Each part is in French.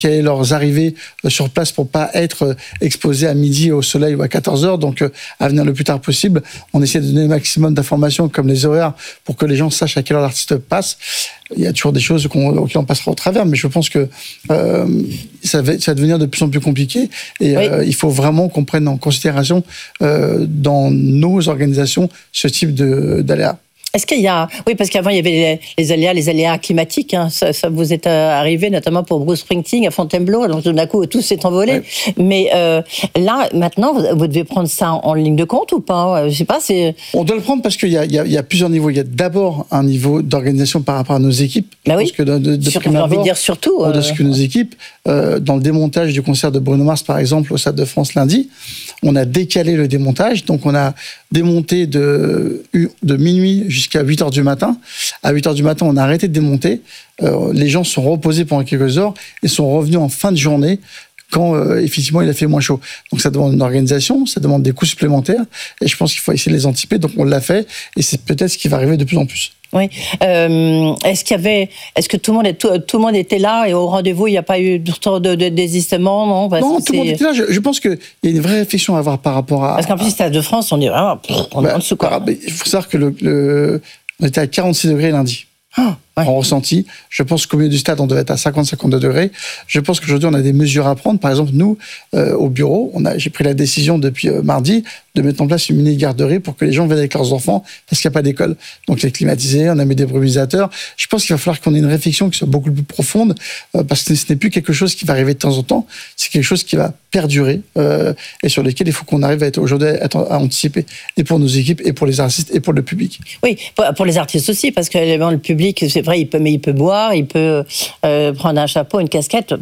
quelles sont leurs arrivées sur place pour pas être exposés à midi au soleil ou à 14h, donc à venir le plus tard possible. On essaie de donner le maximum d'informations comme les horaires pour que les gens sachent à quelle heure l'artiste passe. Il y a toujours des choses auxquelles on passera au travers, mais je pense que ça va devenir de plus en plus compliqué et il faut vraiment qu'on prenne en considération dans nos organisations ce type d'aléas. Est-ce qu'il y a... Oui, parce qu'avant, il y avait les aléas climatiques. Hein. Ça vous est arrivé, notamment pour Bruce Springsteen à Fontainebleau. Donc, tout d'un coup, tout s'est envolé. Ouais. Mais là, maintenant, vous devez prendre ça en ligne de compte ou pas? Je sais pas, c'est... On doit le prendre parce qu'il y a plusieurs niveaux. Il y a d'abord un niveau d'organisation par rapport à nos équipes. Bah oui. Parce que j'ai envie de dire surtout. De ce que nos équipes, dans le démontage du concert de Bruno Mars, par exemple, au Stade de France lundi, on a décalé le démontage. Donc, on a démonté de minuit jusqu'à 8h du matin. À 8h du matin, on a arrêté de démonter. Les gens sont reposés pendant quelques heures et sont revenus en fin de journée quand, effectivement, il a fait moins chaud. Donc, ça demande une organisation, ça demande des coûts supplémentaires et je pense qu'il faut essayer de les anticiper. Donc, on l'a fait et c'est peut-être ce qui va arriver de plus en plus. Oui. Est-ce que tout le monde était là et au rendez-vous, il n'y a pas eu de désistement? Non, tout le monde était là. Je pense qu'il y a une vraie réflexion à avoir par rapport à... Parce qu'en plus, Stade de France, on est vraiment en dessous. Il faut savoir que on était à 46 degrés lundi. En ressenti. Je pense qu'au milieu du stade, on devait être à 50-52 degrés. Je pense qu'aujourd'hui, on a des mesures à prendre. Par exemple, nous, au bureau, j'ai pris la décision depuis mardi de mettre en place une mini-garderie pour que les gens viennent avec leurs enfants parce qu'il n'y a pas d'école. Donc, c'est climatisé, on a mis des brumisateurs. Je pense qu'il va falloir qu'on ait une réflexion qui soit beaucoup plus profonde parce que ce n'est plus quelque chose qui va arriver de temps en temps. C'est quelque chose qui va perdurer et sur lequel il faut qu'on arrive à anticiper et pour nos équipes et pour les artistes et pour le public. Oui, pour les artistes aussi parce que le public, c'est vrai, il peut boire, il peut prendre un chapeau, une casquette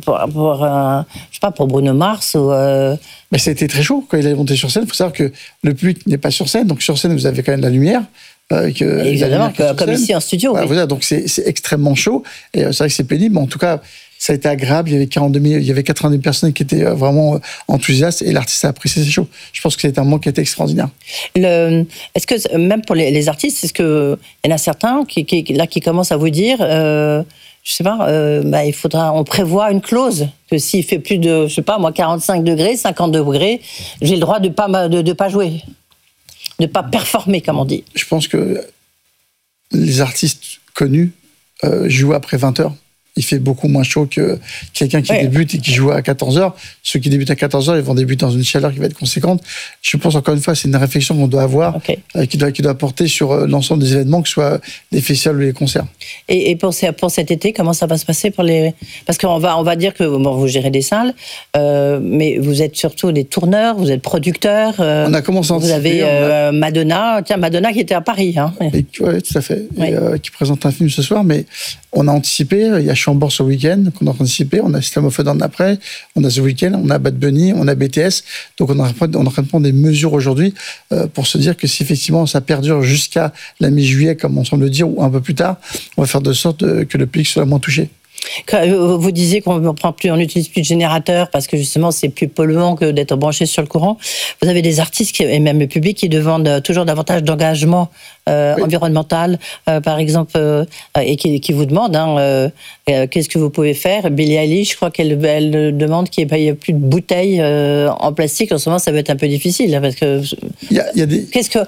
pour Bruno Mars ou... Mais ça a été très chaud quand il est monté sur scène. Il faut savoir que le public n'est pas sur scène, donc sur scène vous avez quand même de la lumière. Évidemment, comme ici en studio. Voilà, oui. Voilà, donc c'est extrêmement chaud et c'est vrai que c'est pénible, mais en tout cas ça a été agréable. Il y avait 80 000 personnes qui étaient vraiment enthousiastes et l'artiste a apprécié ces shows. Je pense que c'était un moment qui était extraordinaire. Est-ce que même pour les artistes, est-ce que il y en a certains qui commencent à vous dire, je sais pas, on prévoit une clause que s'il fait plus de, je sais pas moi, 45 degrés, 50 degrés, j'ai le droit de pas jouer, de pas performer, comme on dit. Je pense que les artistes connus jouent après 20h. Il fait beaucoup moins chaud que quelqu'un qui débute et qui joue à 14h. Ceux qui débutent à 14h, ils vont débuter dans une chaleur qui va être conséquente. Je pense, encore une fois, c'est une réflexion qu'on doit avoir, qui doit porter sur l'ensemble des événements, que ce soit les festivals ou les concerts. Et pour cet été, comment ça va se passer parce qu'on va dire que vous gérez des salles, mais vous êtes surtout des tourneurs, vous êtes producteurs. On a commencé à anticiper. Vous avez Madonna qui était à Paris. Hein. Oui, tout à fait. Et, qui présente un film ce soir, mais on a anticipé. Il y a Chambord ce week-end qu'on a anticipé. On a System of a Down après. On a The Weeknd, on a Bad Bunny, on a BTS. Donc on est en train de prendre des mesures aujourd'hui pour se dire que si effectivement ça perdure jusqu'à la mi-juillet, comme on semble le dire, ou un peu plus tard, on va faire de sorte que le public soit moins touché. Vous disiez qu'on n'utilise plus de générateurs parce que justement c'est plus polluant que d'être branché sur le courant. Vous avez des artistes et même le public qui demandent toujours davantage d'engagement environnemental, par exemple, et qui vous demandent qu'est-ce que vous pouvez faire. Billie Eilish, je crois qu'elle demande qu'il n'y ait plus de bouteilles en plastique. En ce moment, ça va être un peu difficile parce que. Il y a des.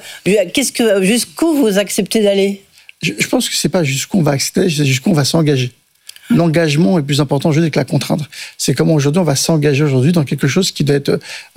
Jusqu'où vous acceptez d'aller? Je pense que c'est pas jusqu'où on va accepter, c'est jusqu'où on va s'engager. L'engagement est plus important aujourd'hui que la contrainte. C'est comment aujourd'hui on va s'engager aujourd'hui dans quelque chose qui doit être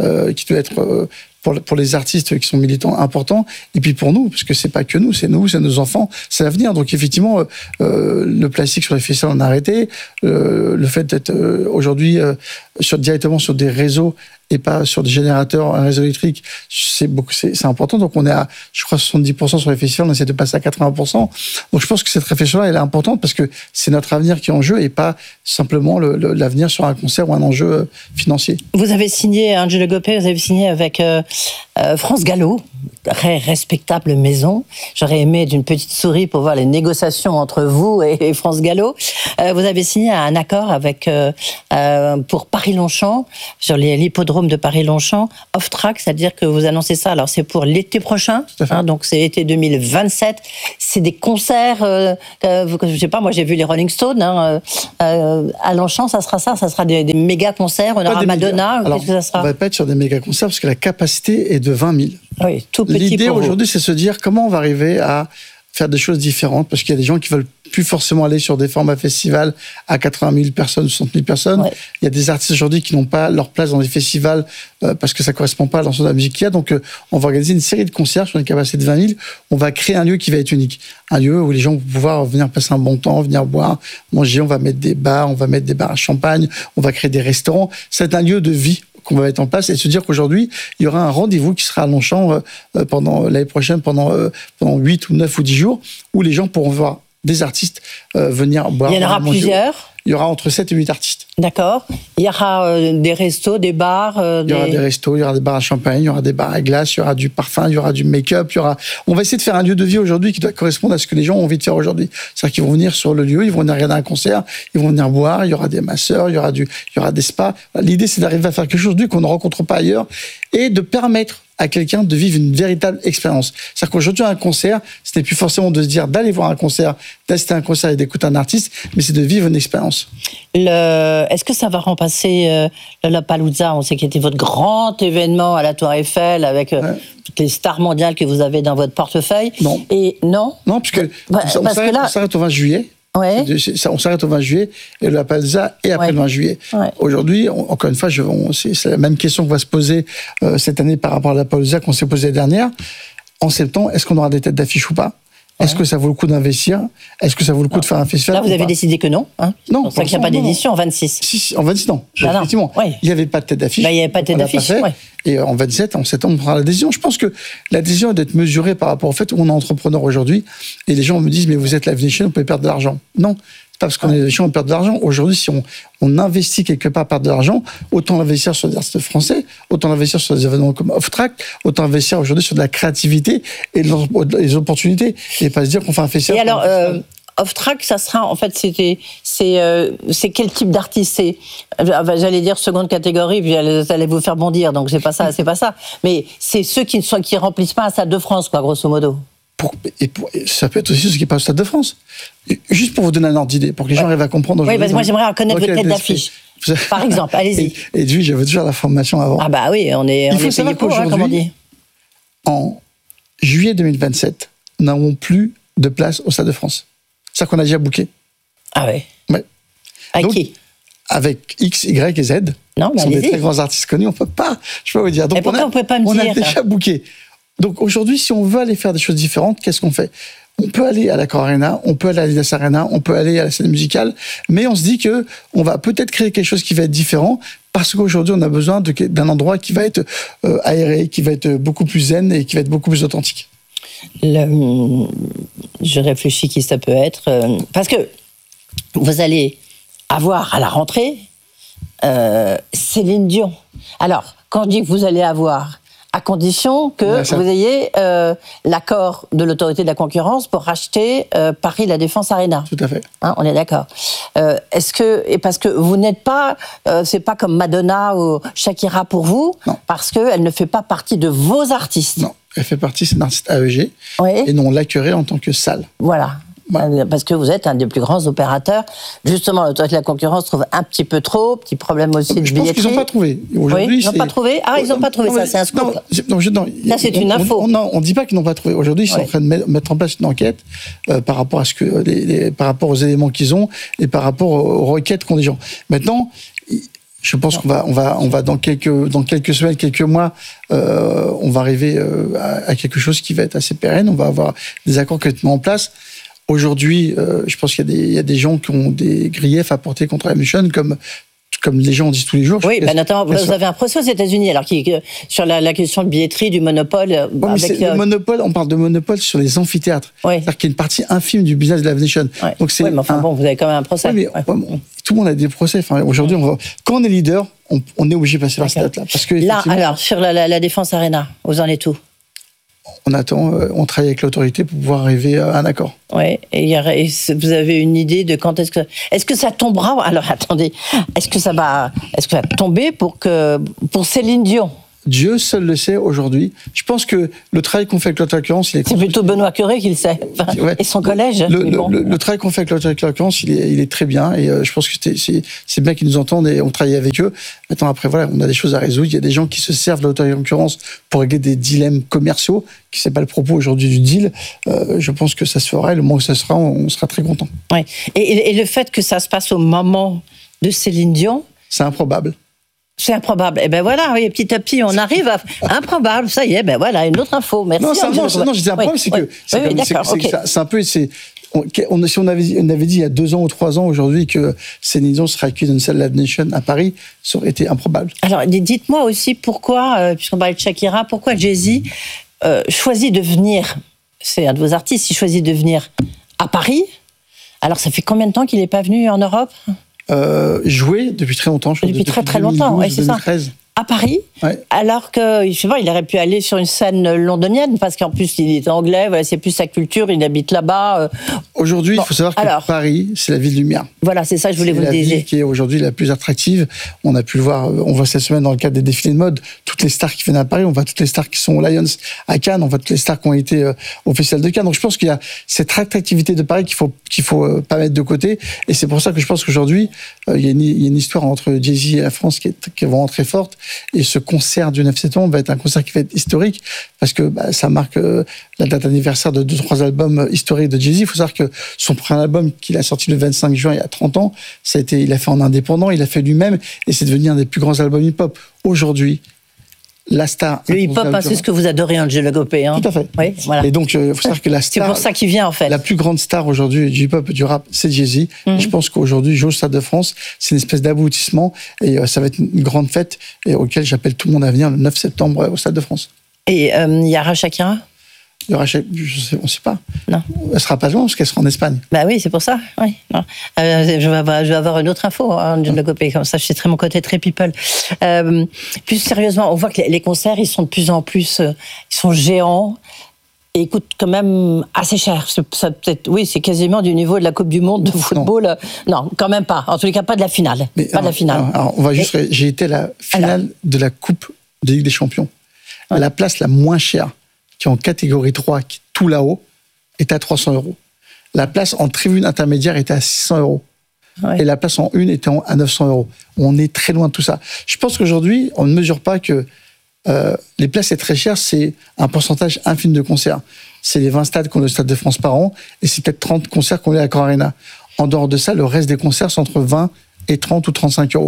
pour les artistes qui sont militants importants, et puis pour nous, parce que c'est pas que nous, c'est nos enfants, c'est l'avenir. Donc effectivement, le plastique sur les festivals on a arrêté, le fait d'être aujourd'hui directement sur des réseaux et pas sur des générateurs, un réseau électrique, c'est important. Donc on est à, je crois, 70% sur les festivals, on essaie de passer à 80%. Donc je pense que cette réflexion-là, elle est importante parce que c'est notre avenir qui est en jeu et pas simplement l'avenir sur un concert ou un enjeu financier. Vous avez signé, Angelo Gopé, vous avez signé avec France Gallo, très respectable maison. J'aurais aimé d'une petite souris pour voir les négociations entre vous et France Gallo. Vous avez signé un accord pour Paris-Longchamp, sur l'hippodrome de Paris-Longchamp, off-track, c'est-à-dire que vous annoncez ça. Alors c'est pour l'été prochain, donc c'est l'été 2027. c'est des concerts, je sais pas, moi j'ai vu les Rolling Stones, à Longchamp, ça sera des méga concerts, on aura Madonna, qu'est-ce que ça sera? On va pas être sur des méga concerts parce que la capacité est de 20 000. Oui, tout petit. L'idée aujourd'hui, c'est de se dire comment on va arriver à faire des choses différentes, parce qu'il y a des gens qui veulent plus forcément aller sur des formats festivals à 80 000 personnes, 60 000 personnes. Ouais. Il y a des artistes aujourd'hui qui n'ont pas leur place dans les festivals parce que ça correspond pas à l'ensemble de la musique qu'il y a. Donc, on va organiser une série de concerts sur une capacité de 20 000. On va créer un lieu qui va être unique. Un lieu où les gens vont pouvoir venir passer un bon temps, venir boire, manger. On va mettre des bars, on va mettre des bars à champagne, on va créer des restaurants. C'est un lieu de vie qu'on va mettre en place et se dire qu'aujourd'hui, il y aura un rendez-vous qui sera à Longchamp pendant l'année prochaine, pendant 8 ou 9 ou 10 jours, où les gens pourront voir des artistes venir boire. Il y en aura plusieurs. Il y aura entre 7 et 8 artistes. D'accord. Il y aura des restos, des bars. Il y aura des restos, il y aura des bars à champagne, il y aura des bars à glace, il y aura du parfum, il y aura du make-up, On va essayer de faire un lieu de vie aujourd'hui qui doit correspondre à ce que les gens ont envie de faire aujourd'hui. C'est-à-dire qu'ils vont venir sur le lieu, ils vont venir regarder un concert, ils vont venir boire, il y aura des masseurs, il y aura des spas. L'idée, c'est d'arriver à faire quelque chose qu'on ne rencontre pas ailleurs et de permettre à quelqu'un de vivre une véritable expérience. C'est-à-dire qu'aujourd'hui, un concert, ce n'est plus forcément de se dire d'aller voir un concert, d'assister à un concert et d'écouter un artiste, mais c'est de vivre une expérience. Est-ce que ça va remplacer le Lollapalooza? On sait qu'il était votre grand événement à la Tour Eiffel avec toutes les stars mondiales que vous avez dans votre portefeuille. Non. Et non. Non, puisque on s'arrête au 20 juillet. Ouais. On s'arrête au 20 juillet et le Lollapalooza et après le 20 juillet. Ouais. Aujourd'hui, encore une fois, c'est la même question qu'on va se poser cette année par rapport à la Lollapalooza qu'on s'est posée l'année dernière. En septembre, est-ce qu'on aura des têtes d'affiche ou pas? Est-ce que ça vaut le coup d'investir? Est-ce que ça vaut le coup de faire un festival? Là, vous avez décidé que non. Hein, non. C'est pour ça qu'il n'y a pas d'édition en 26. Si, en 26, non. Effectivement. Ouais. Il n'y avait pas de tête d'affiche. Il n'y avait pas de tête d'affiche. Et en 27, en septembre, on prendra la décision. Je pense que la décision est d'être mesurée par rapport au fait où on est entrepreneur aujourd'hui. Et les gens me disent, mais vous êtes Live Nation, vous pouvez perdre de l'argent. Non. C'est pas parce qu'on est Live Nation, on perd de l'argent. Aujourd'hui, si on investit quelque part, perdre de l'argent, autant l'investir sur des artistes français, autant l'investir sur des événements comme Off-Track, autant investir aujourd'hui sur de la créativité et des opportunités. Et pas se dire qu'on fait un festival. Et alors, Off-Track, ça sera, en fait, c'est quel type d'artiste? J'allais dire seconde catégorie, puis allez vous faire bondir, donc c'est pas ça. Mais c'est ceux qui remplissent pas un Stade de France, quoi, grosso modo. Ça peut être aussi ceux qui passent au Stade de France. Juste pour vous donner un ordre d'idée, pour que les gens arrivent à comprendre. Oui, parce que moi j'aimerais connaître votre tête d'affiche. Par exemple, allez-y. Et oui, j'avais toujours la formation avant. Ah bah oui, on est payé pour, comme on dit. En juillet 2027, nous n'avons plus de place au Stade de France. C'est-à-dire qu'on a déjà booké. Ah ouais. Ouais. Avec qui? Avec X, Y et Z. Non, mais ce sont des très grands artistes connus, on peut pas. Je peux pas vous dire. Donc et pourquoi on ne peut pas me dire? On a déjà booké. Donc aujourd'hui, si on veut aller faire des choses différentes, qu'est-ce qu'on fait? On peut aller à l'Accor Arena, on peut aller à l'Adidas Arena, on peut aller à la scène musicale, mais on se dit que on va peut-être créer quelque chose qui va être différent parce qu'aujourd'hui, on a besoin d'un endroit qui va être aéré, qui va être beaucoup plus zen et qui va être beaucoup plus authentique. Je réfléchis qui ça peut être. Parce que vous allez avoir à la rentrée Céline Dion. Alors, quand je dis que vous allez avoir, à condition que vous ayez l'accord de l'autorité de la concurrence pour racheter Paris La Défense Arena. Tout à fait. Hein, on est d'accord. Et parce que vous n'êtes pas, c'est pas comme Madonna ou Shakira pour vous, non. Parce qu'elle ne fait pas partie de vos artistes. Non, elle fait partie, c'est un artiste AEG, et non l'accueillerait en tant que salle. Voilà. Parce que vous êtes un des plus grands opérateurs. Justement, l'autorité de la concurrence trouve un petit peu trop, petit problème aussi de billetterie. Je pense qu'ils n'ont pas trouvé. Aujourd'hui, ils n'ont pas trouvé. Ah, ils n'ont pas trouvé, ça, c'est un scoop. Non, là, c'est une info. On ne dit pas qu'ils n'ont pas trouvé. Aujourd'hui, ils sont en train de mettre en place une enquête par rapport à par rapport aux éléments qu'ils ont et par rapport aux requêtes qu'ont des gens. Maintenant, je pense qu'on va dans quelques semaines, quelques mois, on va arriver à quelque chose qui va être assez pérenne. On va avoir des accords qui vont être mis en place. Aujourd'hui, je pense qu'il y a des gens qui ont des griefs à porter contre la mission, comme les gens disent tous les jours. Oui, notamment, vous avez un procès aux États-Unis, alors sur la question de billetterie, du monopole. Le monopole, on parle de monopole sur les amphithéâtres. Oui. C'est-à-dire qu'il y a une partie infime du business de Live Nation. Oui. Donc mais enfin bon, vous avez quand même un procès. Oui, mais tout le monde a des procès. Enfin, aujourd'hui, quand on est leader, on est obligé de passer par cette étape-là. Parce que là, alors, sur la Défense Arena, vous en êtes tout. On attend, on travaille avec l'autorité pour pouvoir arriver à un accord. Oui, et vous avez une idée de quand est-ce que ça tombera? Alors attendez, est-ce que ça va tomber pour Céline Dion? Dieu seul le sait aujourd'hui. Je pense que le travail qu'on fait avec l'autorité concurrence, il est... C'est plutôt Benoît Cœuré qui le sait, ouais. Et son collège. Le travail qu'on fait avec l'autorité concurrence, il est très bien, et je pense que c'est bien qu'ils nous entendent et on travaille avec eux. Maintenant, après, voilà, on a des choses à résoudre. Il y a des gens qui se servent de l'autorité concurrence pour régler des dilemmes commerciaux, qui c'est pas le propos aujourd'hui du deal. Je pense que ça se fera, et le moment où ça sera, on sera très content. Oui. Et le fait que ça se passe au moment de Céline Dion, c'est improbable. C'est improbable. Et ben voilà, oui, petit à petit, on arrive à improbable. Ça y est, ben voilà, une autre info. Merci. Non, je disais improbable, c'est que c'est un peu, si on avait dit il y a 2 ans ou 3 ans aujourd'hui que Céline Dion serait accueillie dans une salle Live Nation à Paris, ça aurait été improbable. Alors, dites-moi aussi pourquoi, puisqu'on parlait de Shakira, pourquoi Jay-Z choisit de venir, c'est un de vos artistes, il choisit de venir à Paris. Alors, ça fait combien de temps qu'il n'est pas venu en Europe ? Jouer depuis très longtemps. Depuis très longtemps, ouais, c'est 2013. Ça. À Paris, ouais. Alors que, je sais pas, il aurait pu aller sur une scène londonienne, parce qu'en plus, il est anglais, voilà, c'est plus sa culture, il habite là-bas. Aujourd'hui, il faut savoir que Paris, c'est la ville lumière. Voilà, c'est ça, je voulais vous le dire. C'est la ville qui est aujourd'hui la plus attractive. On a pu le voir, on voit cette semaine dans le cadre des défilés de mode, toutes les stars qui viennent à Paris, on voit toutes les stars qui sont aux Lions à Cannes, on voit toutes les stars qui ont été au Festival de Cannes. Donc je pense qu'il y a cette attractivité de Paris qu'il faut pas mettre de côté. Et c'est pour ça que je pense qu'aujourd'hui, il y a une histoire entre Jay-Z et la France qui est vraiment très forte. Et ce concert du 9 septembre va être un concert qui va être historique parce que ça marque la date anniversaire de 2-3 albums historiques de Jay-Z. Il faut savoir que son premier album qu'il a sorti le 25 juin il y a 30 ans, il a fait en indépendant, il a fait lui-même et c'est devenu un des plus grands albums hip-hop. Aujourd'hui, la star... Le hip-hop, c'est ce que vous adorez, Angelo Gopé. Hein. Tout à fait. Oui, voilà. Et donc, il faut savoir que la star... C'est pour ça qu'il vient, en fait. La plus grande star aujourd'hui du hip-hop et du rap, c'est Jay-Z. Et je pense qu'aujourd'hui, jouer au Stade de France, c'est une espèce d'aboutissement. Et ça va être une grande fête et auquel j'appelle tout le monde à venir le 9 septembre au Stade de France. Et il y aura Shakira ? Il y aura on ne sait pas. Non. Elle sera pas loin parce qu'elle sera en Espagne. Bah oui, c'est pour ça. Oui. Je vais avoir une autre info, Angelo Gopé, comme ça je sais mon côté très people. Plus sérieusement, on voit que les concerts, ils sont de plus en plus, ils sont géants et ils coûtent quand même assez cher. C'est quasiment du niveau de la Coupe du Monde de football. Non, quand même pas. En tous les cas, pas de la finale. De la finale. Alors, on va juste. J'ai été à la finale de la Coupe de Ligue des Champions. Ouais. La place la moins chère, qui est en catégorie 3, qui est tout là-haut, est à 300 €. La place en tribune intermédiaire était à 600 €. Ouais. Et la place en une était à 900 €. On est très loin de tout ça. Je pense qu'aujourd'hui, on ne mesure pas que les places c'est très cher, c'est un pourcentage infime de concerts. C'est les 20 stades qu'on a au Stade de France par an, et c'est peut-être 30 concerts qu'on a à l'Accor Arena. En dehors de ça, le reste des concerts, c'est entre 20 et 30 ou 35 €.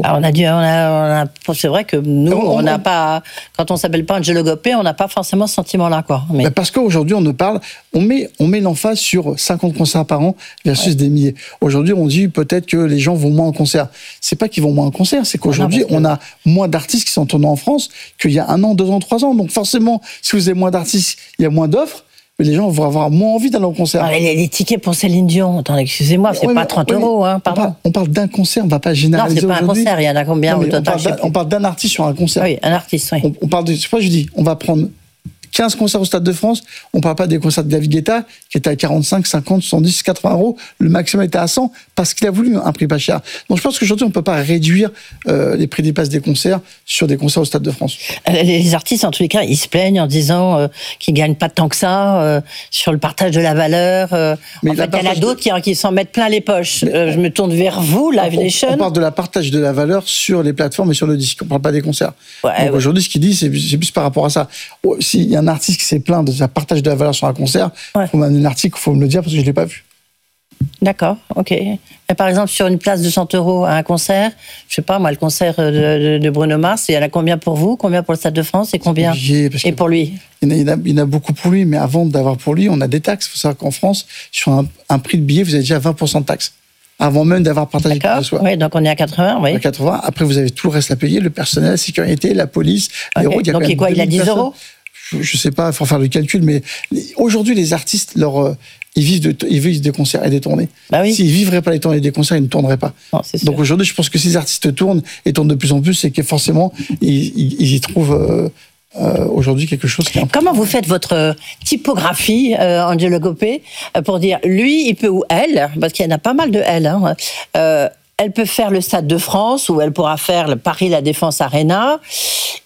Alors c'est vrai que nous, on n'a pas, quand on s'appelle pas Angelo Gopé, on n'a pas forcément ce sentiment-là, quoi. Mais... parce qu'aujourd'hui, on met l'emphase sur 50 concerts par an versus des milliers. Aujourd'hui, on dit peut-être que les gens vont moins en concert. C'est pas qu'ils vont moins en concert, c'est qu'aujourd'hui, on a moins d'artistes qui sont tournés en France qu'il y a 1 an, 2 ans, 3 ans. Donc forcément, si vous avez moins d'artistes, il y a moins d'offres. Mais les gens vont avoir moins envie d'aller au concert. Les tickets pour Céline Dion, attendez, excusez-moi, c'est pas 30 €, hein, pardon. On parle d'un concert, on ne va pas généraliser aujourd'hui. Non, c'est pas un concert, il y en a combien au total? On parle d'un artiste sur un concert. Oui, un artiste, oui. On parle de, c'est pas, je dis, on va prendre 15 concerts au Stade de France, on ne parle pas des concerts de David Guetta, qui était à 45, 50, 70, 80 €. Le maximum était à 100, parce qu'il a voulu un prix pas cher. Donc je pense qu'aujourd'hui, on ne peut pas réduire les prix des places des concerts sur des concerts au Stade de France. Les artistes, en tous les cas, ils se plaignent en disant qu'ils ne gagnent pas tant que ça sur le partage de la valeur. Mais en fait, il y en a d'autres qui s'en mettent plein les poches. Je me tourne vers vous, Live Nation. On parle de la partage de la valeur sur les plateformes et sur le disque. On ne parle pas des concerts. Donc aujourd'hui, ce qu'il dit, c'est plus par rapport à ça. S'il y a un artiste qui s'est plaint de sa partage de la valeur sur un concert, il faut m'amener l'article, il faut me le dire parce que je ne l'ai pas vu. D'accord, ok. Mais par exemple, sur une place de 100 € à un concert, je ne sais pas, moi, le concert de Bruno Mars, il y en a combien pour vous, combien pour le Stade de France et combien et pour lui? Il y en a beaucoup pour lui, mais avant d'avoir pour lui, on a des taxes. Il faut savoir qu'en France, sur un prix de billet, vous avez déjà 20% de taxes. Avant même d'avoir partagé quoi que ce soit. Oui, donc on est à 80, oui. À 80. Après, vous avez tout le reste à payer, le personnel, la sécurité, la police, les routes. Donc, il a 10 €? Je ne sais pas, il faut faire le calcul, mais aujourd'hui, les artistes, ils vivent des concerts et des tournées. Bah oui. S'ils ne vivraient pas les tournées et des concerts, ils ne tourneraient pas. Non, donc aujourd'hui, je pense que si les artistes tournent et tournent de plus en plus, c'est que forcément, ils y trouvent aujourd'hui quelque chose qui est important. Comment vous faites votre typographie, Angelo Gopé, pour dire lui, il peut, ou elle, parce qu'il y en a pas mal de elle, hein, elle peut faire le Stade de France, ou elle pourra faire le Paris La Défense Arena, et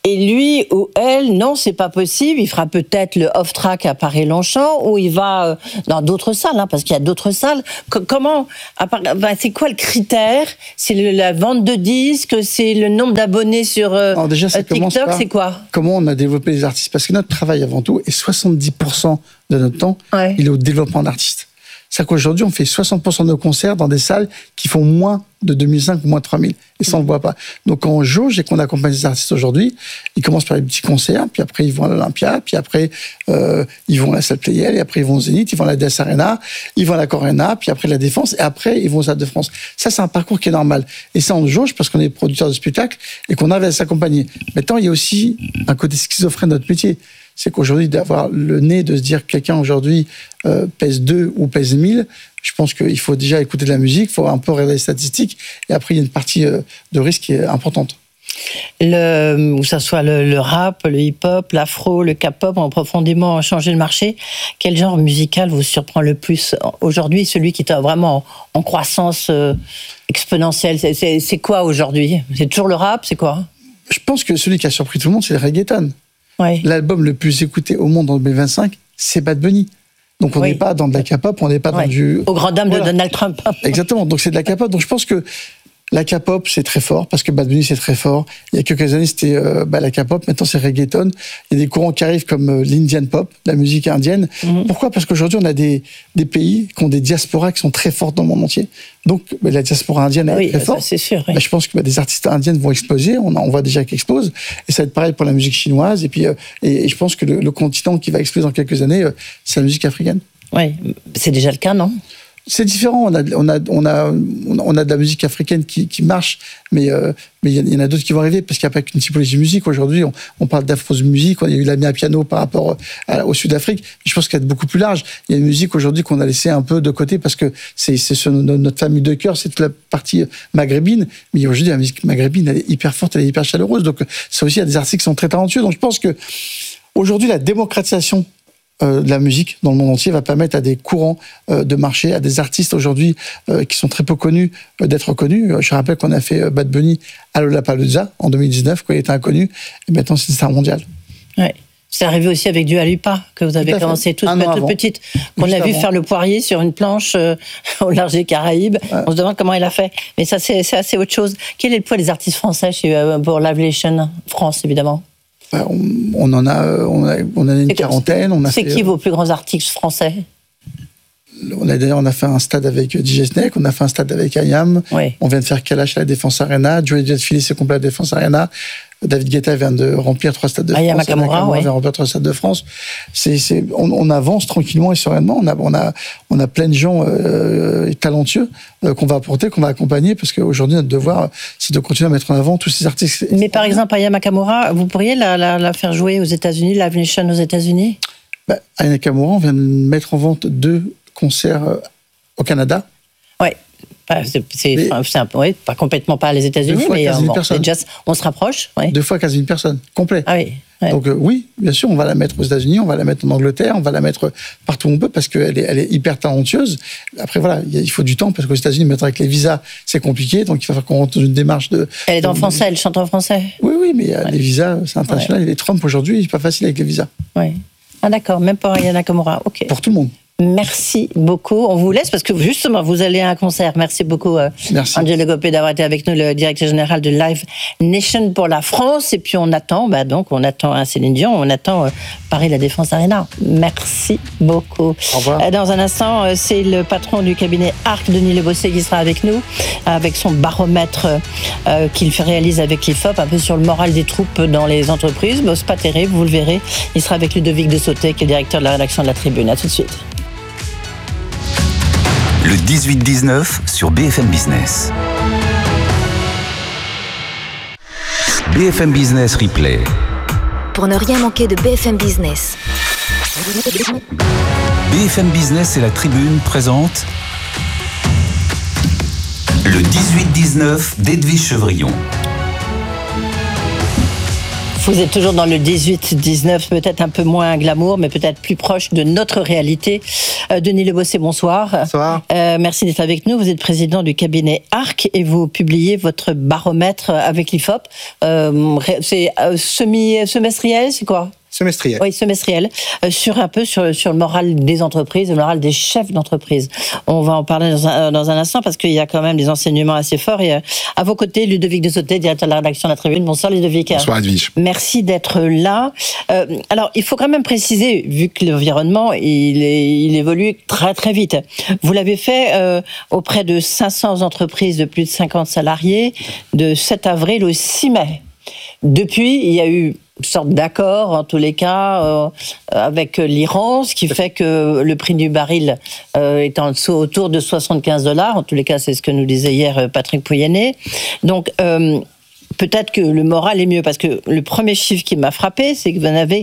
Et lui ou elle, non, c'est pas possible. Il fera peut-être le off-track à Paris-Longchamp ou il va dans d'autres salles, hein, parce qu'il y a d'autres salles. Comment c'est quoi le critère? C'est la vente de disques? C'est le nombre d'abonnés sur déjà, ça TikTok? C'est quoi? Comment on a développé les artistes? Parce que notre travail, avant tout, est 70% de notre temps, il est au développement d'artistes. C'est-à-dire qu'aujourd'hui, on fait 60% de nos concerts dans des salles qui font moins de 2005 ou moins de 3000. Et ça, on ne le voit pas. Donc, quand on jauge et qu'on accompagne les artistes aujourd'hui, ils commencent par les petits concerts, puis après, ils vont à l'Olympia, puis après, ils vont à la salle Playel, et après, ils vont au Zénith, ils vont à la DS Arena, ils vont à la Corena, puis après, la Défense, et après, ils vont au Stade de France. Ça, c'est un parcours qui est normal. Et ça, on le jauge parce qu'on est producteur de spectacle et qu'on arrive à s'accompagner. Maintenant, il y a aussi un côté schizophrène de notre métier. C'est qu'aujourd'hui, d'avoir le nez de se dire que quelqu'un aujourd'hui pèse 2 ou pèse 1000, je pense qu'il faut déjà écouter de la musique, il faut un peu regarder les statistiques, et après, il y a une partie de risque qui est importante. Que ça soit le rap, le hip-hop, l'afro, le K-pop ont profondément changé le marché. Quel genre musical vous surprend le plus aujourd'hui, celui qui est vraiment en croissance exponentielle? C'est quoi aujourd'hui? C'est toujours le rap? C'est quoi? Je pense que celui qui a surpris tout le monde, c'est le reggaeton. Oui. L'album le plus écouté au monde en 2025, c'est Bad Bunny. Donc on n'est pas dans de la K-pop, on n'est pas dans du... Aux grandes dames de Donald Trump. Exactement, donc c'est de la K-pop. Donc je pense que la K-pop, c'est très fort, parce que Bad Bunny, c'est très fort. Il y a quelques années, c'était la K-pop, maintenant c'est reggaeton. Il y a des courants qui arrivent comme l'Indian pop, la musique indienne. Pourquoi? Parce qu'aujourd'hui, on a des pays qui ont des diasporas qui sont très fortes dans le monde entier. Donc la diaspora indienne est très forte. C'est sûr. Oui. Je pense que des artistes indiennes vont exploser, on voit déjà qu'ils explosent. Et ça va être pareil pour la musique chinoise. Et puis, et je pense que le continent qui va exploser dans quelques années, c'est la musique africaine. Oui, c'est déjà le cas, non? C'est différent. On a de la musique africaine qui marche, mais il y en a d'autres qui vont arriver parce qu'il n'y a pas qu'une typologie de musique. Aujourd'hui, on parle d'afro-musique. Il y a eu la mia piano par rapport au Sud-Afrique. Je pense qu'il y a beaucoup plus large. Il y a une musique aujourd'hui qu'on a laissé un peu de côté parce que c'est notre famille de cœur, c'est toute la partie maghrébine. Mais aujourd'hui, la musique maghrébine, elle est hyper forte, elle est hyper chaleureuse. Donc, ça aussi, il y a des artistes qui sont très talentueux. Donc, je pense que aujourd'hui, la démocratisation de la musique dans le monde entier va permettre à des courants de marché, à des artistes aujourd'hui qui sont très peu connus d'être connus. Je rappelle qu'on a fait Bad Bunny à Lollapalooza en 2019 quand il était inconnu, et maintenant c'est une star mondiale. Ouais. C'est arrivé aussi avec Dua Lipa, que vous avez commencé toute petite, qu'on a vu faire le poirier sur une planche au large des Caraïbes. Ouais. On se demande comment elle a fait. Mais ça, c'est assez autre chose. Quel est le poids des artistes français pour Live Nation France, évidemment? On en a une quarantaine. C'est qui vos plus grands artistes français? On a fait un stade avec DJ Snake, on a fait un stade avec IAM, on vient de faire Kalash à la Défense Arena, Joey Jetfield c'est complet à la Défense Arena, David Guetta vient de remplir 3 stades de France, Aya Nakamura vient de remplir 3 stades de France. On avance tranquillement et sereinement, on a plein de gens talentueux qu'on va apporter, qu'on va accompagner, parce qu'aujourd'hui notre devoir c'est de continuer à mettre en avant tous ces artistes. Mais par exemple Aya Nakamura, vous pourriez la faire jouer aux États-Unis, Live Nation aux États-Unis? Aya Nakamura, on vient de mettre en vente 2 concerts au Canada. Oui, pas complètement pas les États-Unis, mais on se rapproche. Ouais. 2 fois 15 000 personnes, complet. Ah oui. Ouais. Donc oui, bien sûr, on va la mettre aux États-Unis, on va la mettre en Angleterre, on va la mettre partout où on peut parce qu'elle est hyper talentueuse. Après voilà, il faut du temps parce qu'aux États-Unis, mettre avec les visas, c'est compliqué, donc il va falloir qu'on rentre dans une démarche de. Elle est en français, elle chante en français. Oui, mais les visas, c'est international. Et les Trump aujourd'hui, c'est pas facile avec les visas. Oui. Ah d'accord, même pour Aya Nakamura. Ok. Pour tout le monde. Merci beaucoup. On vous laisse parce que justement, vous allez à un concert. Merci beaucoup, Angelo Gopé, d'avoir été avec nous, le directeur général de Live Nation pour la France. Et puis on attend, on attend un Céline Dion, on attend Paris La Défense Arena. Merci beaucoup. Au revoir. Dans un instant, c'est le patron du cabinet Arc, Denis Lebossé, qui sera avec nous, avec son baromètre qu'il réalise avec l'IFOP, un peu sur le moral des troupes dans les entreprises. C'est pas terrible, vous le verrez. Il sera avec Ludovic de Sauté, qui est le directeur de la rédaction de La Tribune. À tout de suite. Le 18-19 sur BFM Business. BFM Business Replay. Pour ne rien manquer de BFM Business. BFM Business et La Tribune présentent le 18-19 d'Edwige Chevrillon. Vous êtes toujours dans le 18-19, peut-être un peu moins glamour, mais peut-être plus proche de notre réalité. Denis Lebossé, bonsoir. Bonsoir. Merci d'être avec nous. Vous êtes président du cabinet ARC et vous publiez votre baromètre avec l'IFOP. C'est semestriel, c'est quoi ? Semestriel. Oui, semestriel. Sur le moral des entreprises, le moral des chefs d'entreprise. On va en parler dans un instant parce qu'il y a quand même des enseignements assez forts. Et à vos côtés, Ludovic Desauté, directeur de la rédaction de la Tribune. Bonsoir Ludovic. Bonsoir Edwige. Merci d'être là. Alors, il faut quand même préciser, vu que l'environnement, il évolue très très vite. Vous l'avez fait auprès de 500 entreprises de plus de 50 salariés de 7 avril au 6 mai. Depuis, il y a eu une sorte d'accord, en tous les cas, avec l'Iran, ce qui fait que le prix du baril est en dessous, autour de $75. En tous les cas, c'est ce que nous disait hier Patrick Pouyanné. Donc, peut-être que le moral est mieux, parce que le premier chiffre qui m'a frappé, c'est que vous en avez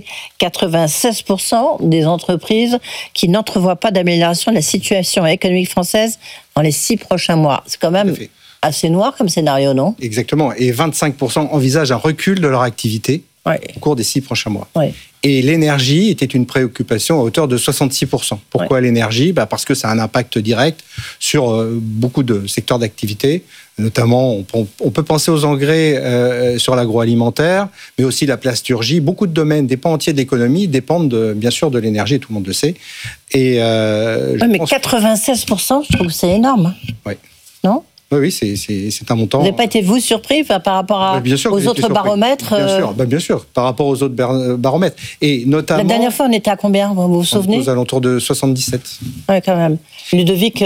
96% des entreprises qui n'entrevoient pas d'amélioration de la situation économique française dans les 6 prochains mois. C'est quand même assez noir comme scénario, non ? Exactement. Et 25% envisagent un recul de leur activité au cours des 6 prochains mois. Ouais. Et l'énergie était une préoccupation à hauteur de 66%. Pourquoi l'énergie ? Parce que ça a un impact direct sur beaucoup de secteurs d'activité. Notamment, on peut penser aux engrais sur l'agroalimentaire, mais aussi la plasturgie. Beaucoup de domaines, des pans entiers de l'économie dépendent bien sûr de l'énergie, tout le monde le sait. Et, mais 96%, je trouve que c'est énorme. Oui. Non ? Oui, c'est un montant. Vous n'avez pas été, vous, surpris par rapport aux autres baromètres Bien sûr, par rapport aux autres baromètres. Et notamment, la dernière fois, on était à combien, vous vous souvenez ? Aux alentours de 77. Oui, quand même. Ludovic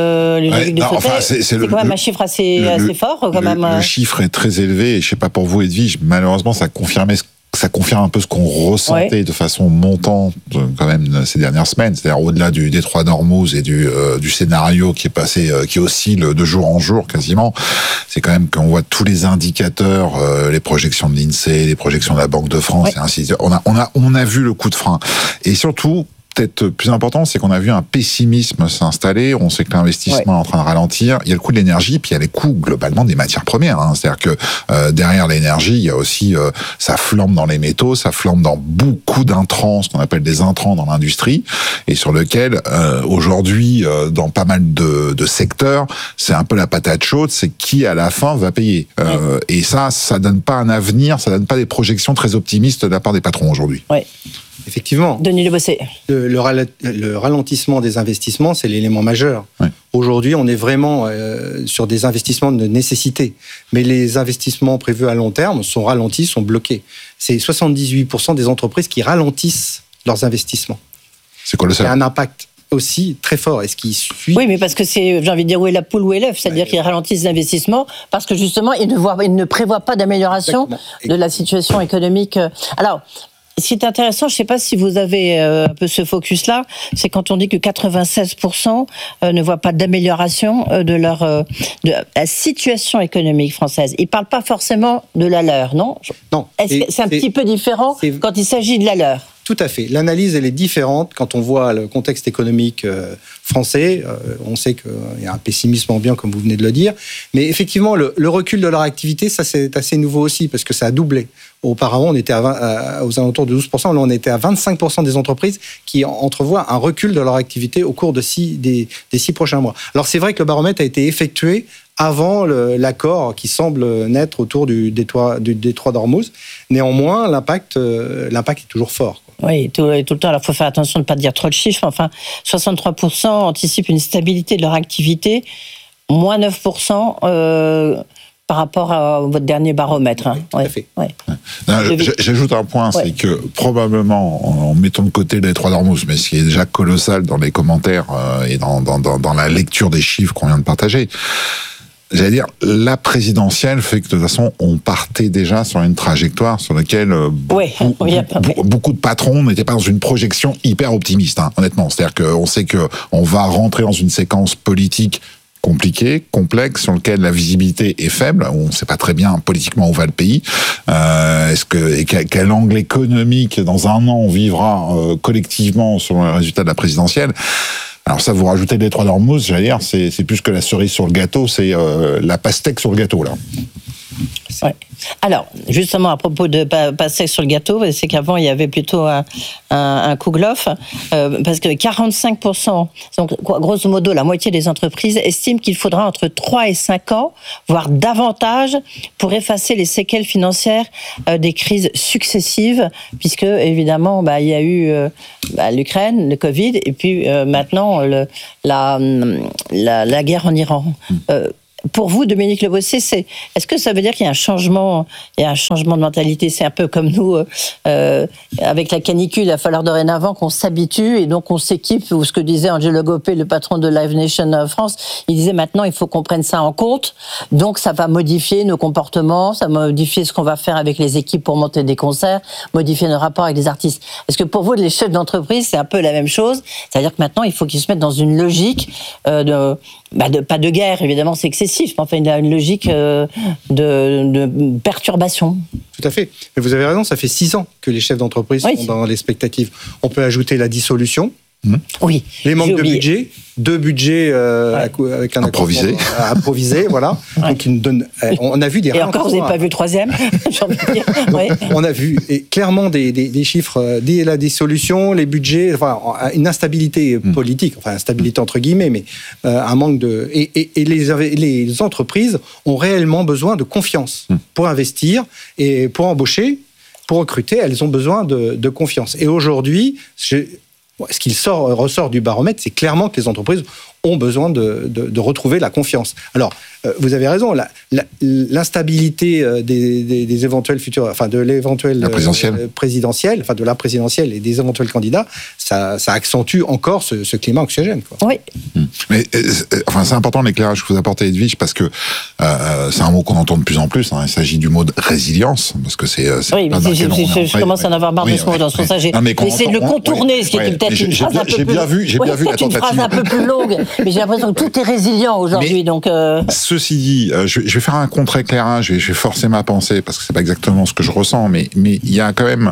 Desauté, c'est quand même un chiffre assez fort. Quand même. Le chiffre est très élevé, et je ne sais pas pour vous, Edwige, malheureusement, ça confirme un peu ce qu'on ressentait de façon montante quand même ces dernières semaines, c'est-à-dire au-delà du détroit d'Ormuz et du scénario qui est passé, qui oscille de jour en jour quasiment. C'est quand même qu'on voit tous les indicateurs, les projections de l'INSEE, les projections de la Banque de France et ainsi de suite. On a vu le coup de frein, et surtout, peut-être plus important, c'est qu'on a vu un pessimisme s'installer. On sait que l'investissement est en train de ralentir. Il y a le coût de l'énergie, puis il y a les coûts globalement des matières premières. C'est-à-dire que derrière l'énergie, il y a aussi ça flambe dans les métaux, ça flambe dans beaucoup d'intrants, ce qu'on appelle des intrants dans l'industrie, et sur lequel aujourd'hui, dans pas mal de secteurs, c'est un peu la patate chaude. C'est qui à la fin va payer. Et ça donne pas un avenir, ça donne pas des projections très optimistes de la part des patrons aujourd'hui. Oui. Effectivement. Denis Lebossé. Le ralentissement des investissements, c'est l'élément majeur. Ouais. Aujourd'hui, on est vraiment sur des investissements de nécessité. Mais les investissements prévus à long terme sont ralentis, sont bloqués. C'est 78% des entreprises qui ralentissent leurs investissements. C'est colossal. Il y a un impact aussi très fort. Et ce qui suit... Oui, mais parce que c'est, j'ai envie de dire, où est la poule, où est l'œuf ? C'est-à-dire qu'ils ralentissent l'investissement parce que justement, ils ne prévoient pas d'amélioration de la situation économique. Alors, ce qui est intéressant, je ne sais pas si vous avez un peu ce focus-là, c'est quand on dit que 96% ne voient pas d'amélioration de la situation économique française. Ils ne parlent pas forcément de la leur, non ? Non. Est-ce que c'est un petit peu différent quand il s'agit de la leur ? Tout à fait. L'analyse, elle est différente quand on voit le contexte économique français. On sait qu'il y a un pessimisme ambiant, comme vous venez de le dire. Mais effectivement, le recul de leur activité, ça c'est assez nouveau aussi, parce que ça a doublé. Auparavant, on était aux alentours de 12%. Là, on était à 25% des entreprises qui entrevoient un recul de leur activité au cours des 6 prochains mois. Alors, c'est vrai que le baromètre a été effectué avant l'accord qui semble naître autour du détroit d'Ormuz. Néanmoins, l'impact est toujours fort. Oui, tout le temps. Alors, il faut faire attention de ne pas dire trop de chiffres. Enfin, 63% anticipent une stabilité de leur activité, moins 9% par rapport à votre dernier baromètre. Oui, tout à fait. Ouais. Non, j'ajoute un point, c'est que probablement, en mettant de côté le détroit d'Ormuz, mais ce qui est déjà colossal dans les commentaires et dans la lecture des chiffres qu'on vient de partager, j'allais dire, la présidentielle fait que de toute façon, on partait déjà sur une trajectoire sur laquelle beaucoup de patrons n'étaient pas dans une projection hyper optimiste, honnêtement. C'est-à-dire qu'on sait qu'on va rentrer dans une séquence politique compliqué, complexe, sur lequel la visibilité est faible. On ne sait pas très bien politiquement où va le pays. Quel angle économique dans un an on vivra collectivement sur le résultat de la présidentielle. Alors ça, vous rajoutez le détroit d'Ormuz, j'allais dire, c'est plus que la cerise sur le gâteau, c'est la pastèque sur le gâteau, là. Ouais. Alors, justement, à propos de passer sur le gâteau, c'est qu'avant, il y avait plutôt un Kouglof, parce que 45%, donc grosso modo, la moitié des entreprises estiment qu'il faudra entre 3 et 5 ans, voire davantage, pour effacer les séquelles financières des crises successives, puisque, évidemment, il y a eu l'Ukraine, le Covid, et puis maintenant, la guerre en Iran. Pour vous, Dominique Le Bossé, est-ce que ça veut dire qu'il y a un changement de mentalité? C'est un peu comme nous, avec la canicule, il va falloir dorénavant qu'on s'habitue et donc on s'équipe, ou ce que disait Angelo Gopé, le patron de Live Nation France, il disait maintenant il faut qu'on prenne ça en compte, donc ça va modifier nos comportements, ça va modifier ce qu'on va faire avec les équipes pour monter des concerts, modifier nos rapports avec les artistes. Est-ce que pour vous, les chefs d'entreprise, c'est un peu la même chose? C'est-à-dire que maintenant il faut qu'ils se mettent dans une logique pas de guerre, évidemment c'est excessif, mais enfin il y a une logique de perturbation. Tout à fait. Mais vous avez raison, ça fait 6 ans que les chefs d'entreprise sont dans l'expectative. On peut ajouter la dissolution. Oui. Les manques de budget, 2 budgets avec un improvisé, voilà. Ouais. Donc ils nous donnent. On a vu des. Et encore, vous n'avez pas vu le troisième. J'ai envie de dire. Ouais. On a vu clairement des chiffres dès la dissolution, les budgets, enfin une instabilité politique, enfin instabilité entre guillemets, mais un manque de. Et les entreprises ont réellement besoin de confiance pour investir et pour embaucher, pour recruter. Elles ont besoin de confiance. Et aujourd'hui, ce qui ressort du baromètre, c'est clairement que les entreprises ont besoin de retrouver la confiance. Alors, vous avez raison, l'instabilité des éventuels futurs, enfin de l'éventuelle présidentielle, enfin de la présidentielle et des éventuels candidats, ça accentue encore ce climat anxiogène, quoi. Oui. Mais c'est important l'éclairage que vous apportez, Edwige, parce que c'est un mot qu'on entend de plus en plus. Il s'agit du mot de résilience, parce que c'est oui, mais je commence à en avoir marre de ce mot. Dans ce sens, j'ai essayé de le contourner, ce qui est peut-être une phrase un peu plus longue. J'ai bien vu la tentative. Une phrase un peu plus longue, mais j'ai l'impression que tout est résilient aujourd'hui. Donc, ceci dit, je vais faire un contre-éclairage, je vais forcer ma pensée, parce que c'est pas exactement ce que je ressens, mais il y a quand même,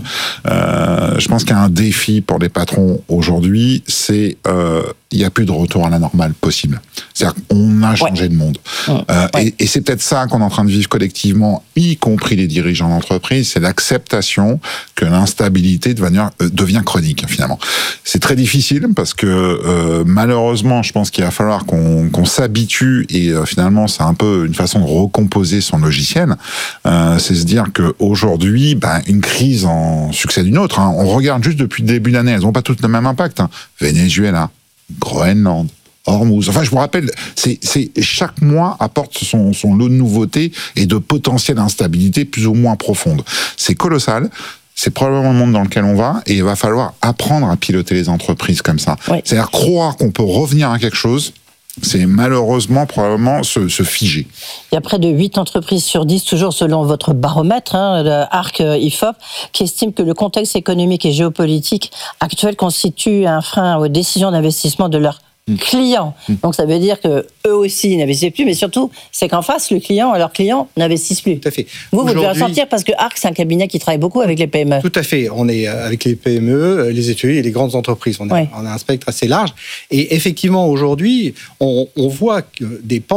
je pense qu'il y a un défi pour les patrons aujourd'hui, c'est il n'y a plus de retour à la normale possible. C'est-à-dire qu'on a changé de monde. Et c'est peut-être ça qu'on est en train de vivre collectivement, y compris les dirigeants d'entreprise, c'est l'acceptation que l'instabilité devient chronique, finalement. C'est très difficile parce que malheureusement, je pense qu'il va falloir qu'on s'habitue, et finalement, c'est un peu une façon de recomposer son logiciel. C'est se dire qu'aujourd'hui, une crise en succède une autre. On regarde juste depuis le début d'année, elles n'ont pas toutes le même impact. Venezuela, Groenland, Hormuz. Enfin, je vous rappelle, c'est chaque mois apporte son lot de nouveautés et de potentielle instabilité plus ou moins profonde. C'est colossal. C'est probablement le monde dans lequel on va, et il va falloir apprendre à piloter les entreprises comme ça. Oui. C'est-à-dire croire qu'on peut revenir à quelque chose, c'est malheureusement probablement se figer. Il y a près de 8 entreprises sur 10, toujours selon votre baromètre, le ARC IFOP, qui estiment que le contexte économique et géopolitique actuel constitue un frein aux décisions d'investissement de leurs clients. Donc ça veut dire que eux aussi n'investissent plus, mais surtout c'est qu'en face leurs clients n'investissent plus. Tout à fait. Vous devez ressentir, parce que ARC c'est un cabinet qui travaille beaucoup avec les PME. Tout à fait. On est avec les PME, les ETI et les grandes entreprises. On a un spectre assez large. Et effectivement aujourd'hui, on voit que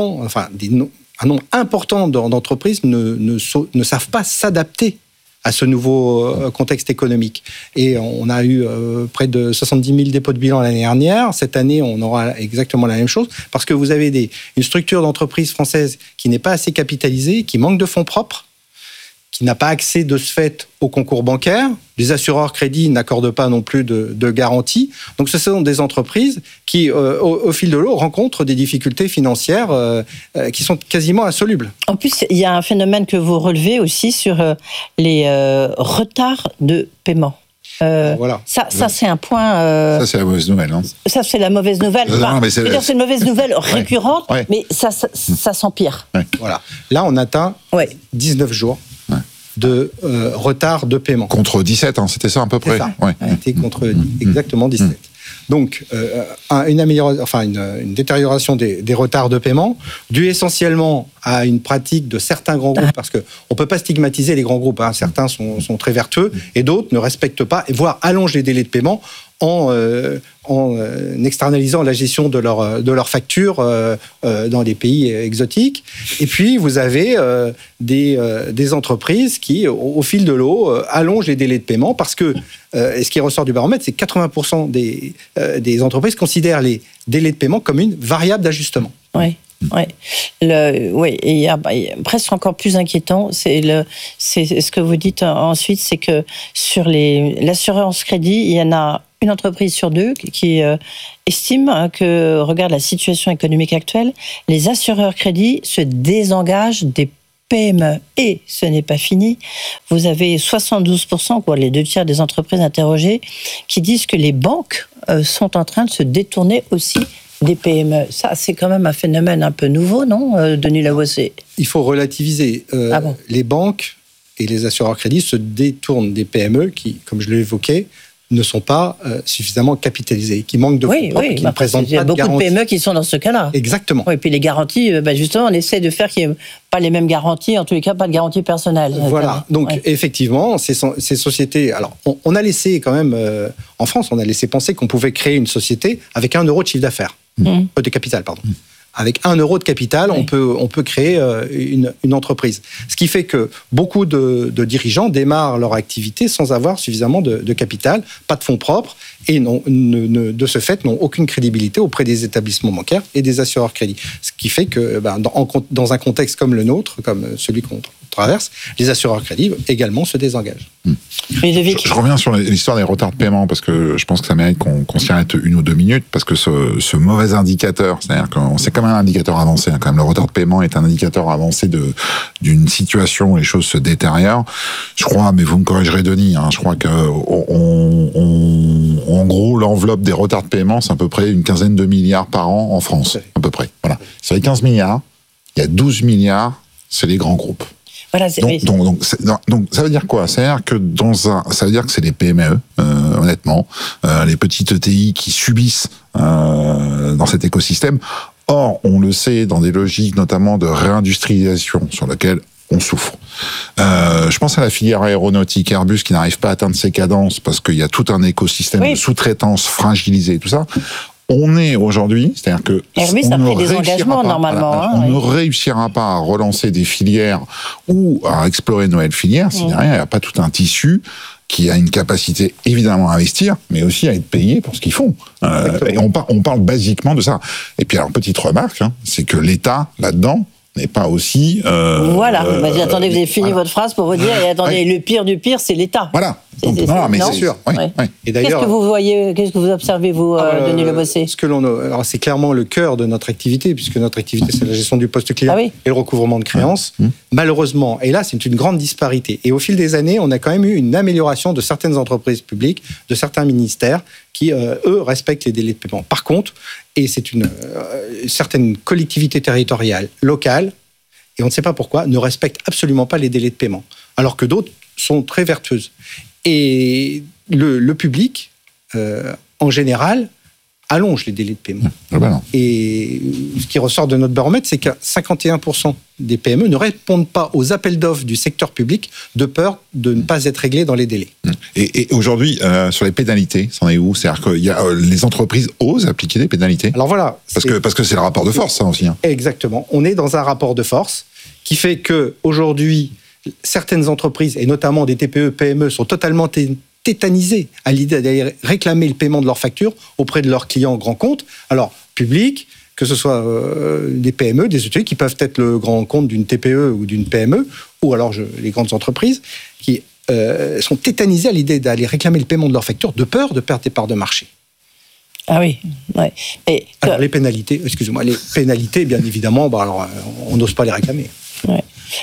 un nombre important d'entreprises ne savent pas s'adapter à ce nouveau contexte économique. Et on a eu près de 70 000 dépôts de bilan l'année dernière. Cette année, on aura exactement la même chose, parce que vous avez une structure d'entreprise française qui n'est pas assez capitalisée, qui manque de fonds propres, qui n'a pas accès de ce fait au concours bancaire. Les assureurs crédits n'accordent pas non plus de garantie. Donc ce sont des entreprises qui, au fil de l'eau, rencontrent des difficultés financières qui sont quasiment insolubles. En plus, il y a un phénomène que vous relevez aussi sur les retards de paiement. Voilà. Ça c'est un point. Ça, c'est la mauvaise nouvelle. Hein. Ça, c'est la mauvaise nouvelle. C'est une mauvaise nouvelle récurrente, mais ça s'empire. Ouais. Voilà. Là, on atteint 19 jours de retard de paiement. Contre 17, c'était ça à peu près. C'est ça. C'était contre exactement 17. Donc, une détérioration des retards de paiement, due essentiellement à une pratique de certains grands groupes, parce qu'on ne peut pas stigmatiser les grands groupes. Certains sont très vertueux, et d'autres ne respectent pas, voire allongent les délais de paiement en externalisant la gestion de leurs factures dans des pays exotiques. Et puis, vous avez des entreprises qui, au fil de l'eau, allongent les délais de paiement parce que, et ce qui ressort du baromètre, c'est que 80% des entreprises considèrent les délais de paiement comme une variable d'ajustement. Oui. Oui, et il y a presque encore plus inquiétant, c'est ce que vous dites ensuite, c'est que sur l'assurance crédit, il y en a une entreprise sur deux qui estime que, regarde la situation économique actuelle, les assureurs crédit se désengagent des PME. Et ce n'est pas fini. Vous avez 72%, quoi, les 2/3 des entreprises interrogées, qui disent que les banques sont en train de se détourner aussi des PME. Ça, c'est quand même un phénomène un peu nouveau, non, Denis Lavoisier ? Il faut relativiser. Les banques et les assureurs crédits se détournent des PME qui, comme je l'ai évoqué, ne sont pas suffisamment capitalisées, qui manquent de fonds propres, qui ne présentent pas de garantie. Il y a beaucoup de PME qui sont dans ce cas-là. Exactement. Oui, et puis les garanties, justement, on essaie de faire qu'il n'y ait pas les mêmes garanties, en tous les cas, pas de garantie personnelle. Voilà. Donc, effectivement, ces sociétés... Alors, on a laissé quand même... en France, on a laissé penser qu'on pouvait créer une société avec 1 euro de chiffre d'affaires. De capital, pardon. Avec 1 euro de capital, on peut créer une entreprise. Ce qui fait que beaucoup de dirigeants démarrent leur activité sans avoir suffisamment de capital, pas de fonds propres, et de ce fait, n'ont aucune crédibilité auprès des établissements bancaires et des assureurs crédits. Ce qui fait que dans un contexte comme le nôtre, comme celui qu'on traverse, les assureurs crédits également se désengagent. Je reviens sur l'histoire des retards de paiement, parce que je pense que ça mérite qu'on s'y arrête 1 ou 2 minutes, parce que ce mauvais indicateur, c'est-à-dire que c'est quand même un indicateur avancé, quand même, le retard de paiement est un indicateur avancé d'une situation où les choses se détériorent. Je crois, mais vous me corrigerez Denis, je crois que en gros, l'enveloppe des retards de paiement, c'est à peu près une quinzaine de milliards par an en France, à peu près. Voilà. Sur les 15 milliards, il y a 12 milliards, c'est les grands groupes. Voilà, donc, ça veut dire quoi ? Ça veut dire que c'est les PME, honnêtement, les petites ETI qui subissent dans cet écosystème. Or, on le sait, dans des logiques notamment de réindustrialisation sur lesquelles on souffre. Je pense à la filière aéronautique Airbus qui n'arrive pas à atteindre ses cadences parce qu'il y a tout un écosystème de sous-traitance fragilisé et tout ça. On est aujourd'hui, c'est-à-dire que Airbus a pris des engagements normalement. On ne réussira pas à relancer des filières ou à explorer de nouvelles filières si derrière il n'y a pas tout un tissu qui a une capacité évidemment à investir, mais aussi à être payé pour ce qu'ils font. Et on parle basiquement de ça. Et puis alors petite remarque, c'est que l'État là-dedans n'est pas aussi... attendez, vous avez fini votre phrase pour vous dire, et attendez, le pire du pire, c'est l'État. Voilà. Mais c'est sûr. Oui. Et d'ailleurs, qu'est-ce que vous voyez, qu'est-ce que vous observez, vous, Denis Lavoisier ? Alors, c'est clairement le cœur de notre activité, puisque notre activité, c'est la gestion du poste client et le recouvrement de créances. Malheureusement, et là, c'est une grande disparité. Et au fil des années, on a quand même eu une amélioration de certaines entreprises publiques, de certains ministères, qui, eux, respectent les délais de paiement. Par contre, et c'est une certaine collectivité territoriale locale, et on ne sait pas pourquoi, ne respectent absolument pas les délais de paiement, alors que d'autres sont très vertueuses. Et le public, en général, allonge les délais de paiement. Et ce qui ressort de notre baromètre, c'est que 51% des PME ne répondent pas aux appels d'offres du secteur public de peur de ne pas être réglés dans les délais. Et aujourd'hui, sur les pénalités, c'en est où ? C'est-à-dire que les entreprises osent appliquer des pénalités ? Alors voilà. Parce que c'est le rapport de force, ça aussi. Exactement. On est dans un rapport de force qui fait qu'aujourd'hui, certaines entreprises, et notamment des TPE, PME, sont totalement tétanisés à l'idée d'aller réclamer le paiement de leurs factures auprès de leurs clients grands comptes, alors publics, que ce soit des PME, des ETI, qui peuvent être le grand compte d'une TPE ou d'une PME, ou alors les grandes entreprises, qui sont tétanisés à l'idée d'aller réclamer le paiement de leurs factures de peur de perdre des parts de marché. Ah oui, ouais. Alors les pénalités, bien évidemment, on n'ose pas les réclamer. Ouais.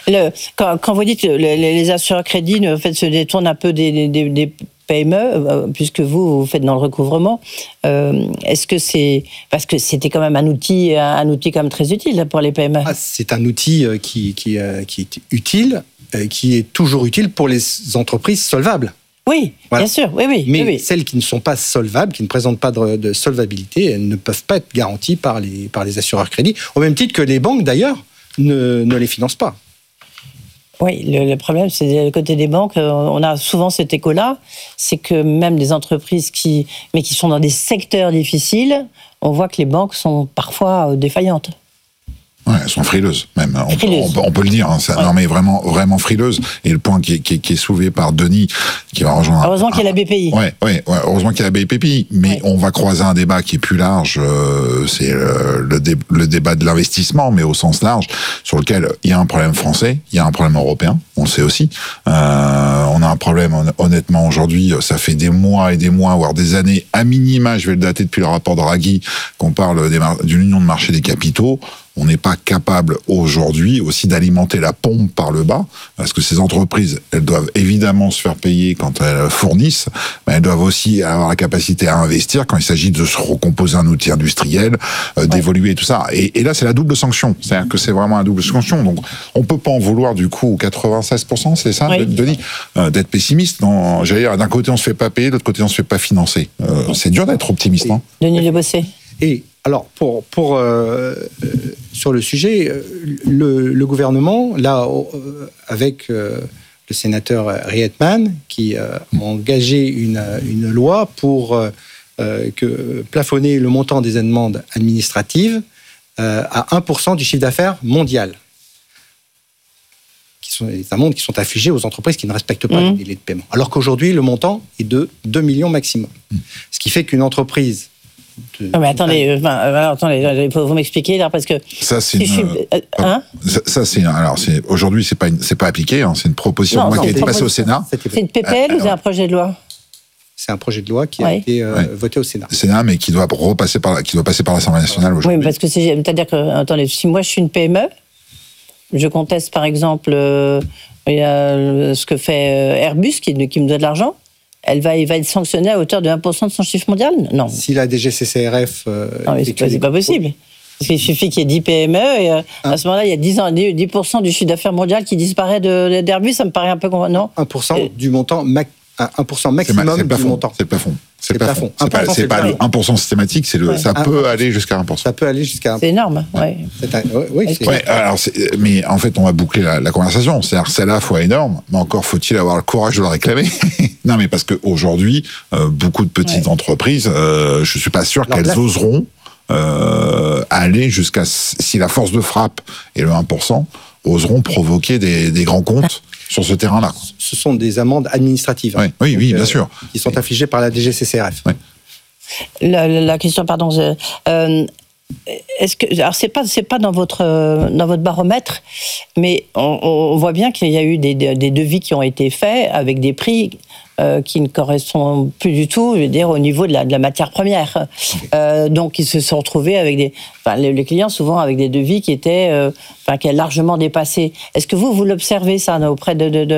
Quand vous dites que les assureurs crédits en fait, se détournent un peu des PME, puisque vous faites dans le recouvrement, est-ce que c'est parce que c'était quand même un outil quand même très utile pour les PME ? C'est un outil qui est utile, qui est toujours utile pour les entreprises solvables. Oui, voilà. Bien sûr, oui. Mais celles qui ne sont pas solvables, qui ne présentent pas de solvabilité, elles ne peuvent pas être garanties par les assureurs crédits, au même titre que les banques d'ailleurs ne les financent pas. Oui, le problème, c'est le côté des banques. On a souvent cet écho-là, c'est que même des entreprises qui sont dans des secteurs difficiles, on voit que les banques sont parfois défaillantes. Ouais, elles sont frileuses, même. On peut le dire. Hein, ça, ouais. Non, mais vraiment frileuses. Et le point qui est soulevé par Denis, qui va rejoindre. Heureusement qu'il y a la BPI. Ouais, heureusement qu'il y a la BPI. Mais on va croiser un débat qui est plus large. C'est le débat de l'investissement, mais au sens large, sur lequel il y a un problème français, il y a un problème européen. On le sait aussi. On a un problème, honnêtement, aujourd'hui. Ça fait des mois et des mois, voire des années, à minima, je vais le dater depuis le rapport de Draghi, qu'on parle d'une union de marché des capitaux. On n'est pas capable aujourd'hui aussi d'alimenter la pompe par le bas, parce que ces entreprises, elles doivent évidemment se faire payer quand elles fournissent, mais elles doivent aussi avoir la capacité à investir quand il s'agit de se recomposer un outil industriel, d'évoluer tout ça. Et là, c'est la double sanction. C'est-à-dire que c'est vraiment la double sanction. Donc, on peut pas en vouloir du coup 96%, c'est ça, Denis, d'être pessimiste. Non, j'allais dire, d'un côté, on se fait pas payer, de l'autre côté, on se fait pas financer. C'est dur d'être optimiste, hein. Denis Lebossé. Et alors, sur le sujet, le gouvernement, là, avec le sénateur Rietmann, qui a engagé une loi pour plafonner le montant des amendes administratives à 1% du chiffre d'affaires mondial, qui sont des amendes qui sont affligées aux entreprises qui ne respectent pas les délais de paiement. Alors qu'aujourd'hui, le montant est de 2 millions maximum. Ce qui fait qu'une entreprise... mais attendez, il faut vous m'expliquer là, parce que ça c'est aujourd'hui c'est pas appliqué, hein, c'est une proposition qui a été passée au Sénat. C'est une PPL ou c'est un projet de loi? C'est un projet de loi qui a été voté au Sénat. Sénat, mais qui doit passer par l'Assemblée nationale aujourd'hui. Oui, parce que c'est-à-dire que, attendez, si moi je suis une PME, je conteste par exemple ce que fait Airbus qui me doit de l'argent. Il va être sanctionné à hauteur de 1% de son chiffre mondial? Non. Si la DGCCRF... non, mais c'est pas possible. Parce qu'il suffit qu'il y ait 10 PME et à ce moment-là, il y a 10% du chiffre d'affaires mondial qui disparaît d'Airbus. Ça me paraît un peu... Non 1% du montant, 1% maximum du montant. C'est le plafond. C'est le plafond. C'est pas le 1% systématique, ça peut aller jusqu'à 1%. Ça peut aller jusqu'à 1%. C'est énorme, mais en fait, on va boucler la conversation. C'est-à-dire, c'est à la fois énorme, mais encore faut-il avoir le courage de le réclamer. Non, mais parce qu'aujourd'hui, beaucoup de petites entreprises, je suis pas sûr qu'elles oseront aller jusqu'à, si la force de frappe est le 1%, oseront provoquer des grands comptes sur ce terrain-là. Ce sont des amendes administratives. Oui, bien sûr. Qui sont affligées par la DGCCRF. Oui. La question, pardon, est-ce que, alors c'est pas dans votre baromètre, mais on voit bien qu'il y a eu des devis qui ont été faits avec des prix qui ne correspondent plus du tout, je veux dire, au niveau de la matière première. Donc ils se sont retrouvés avec les clients souvent avec des devis qui étaient qui a largement dépassé. Est-ce que vous l'observez ça auprès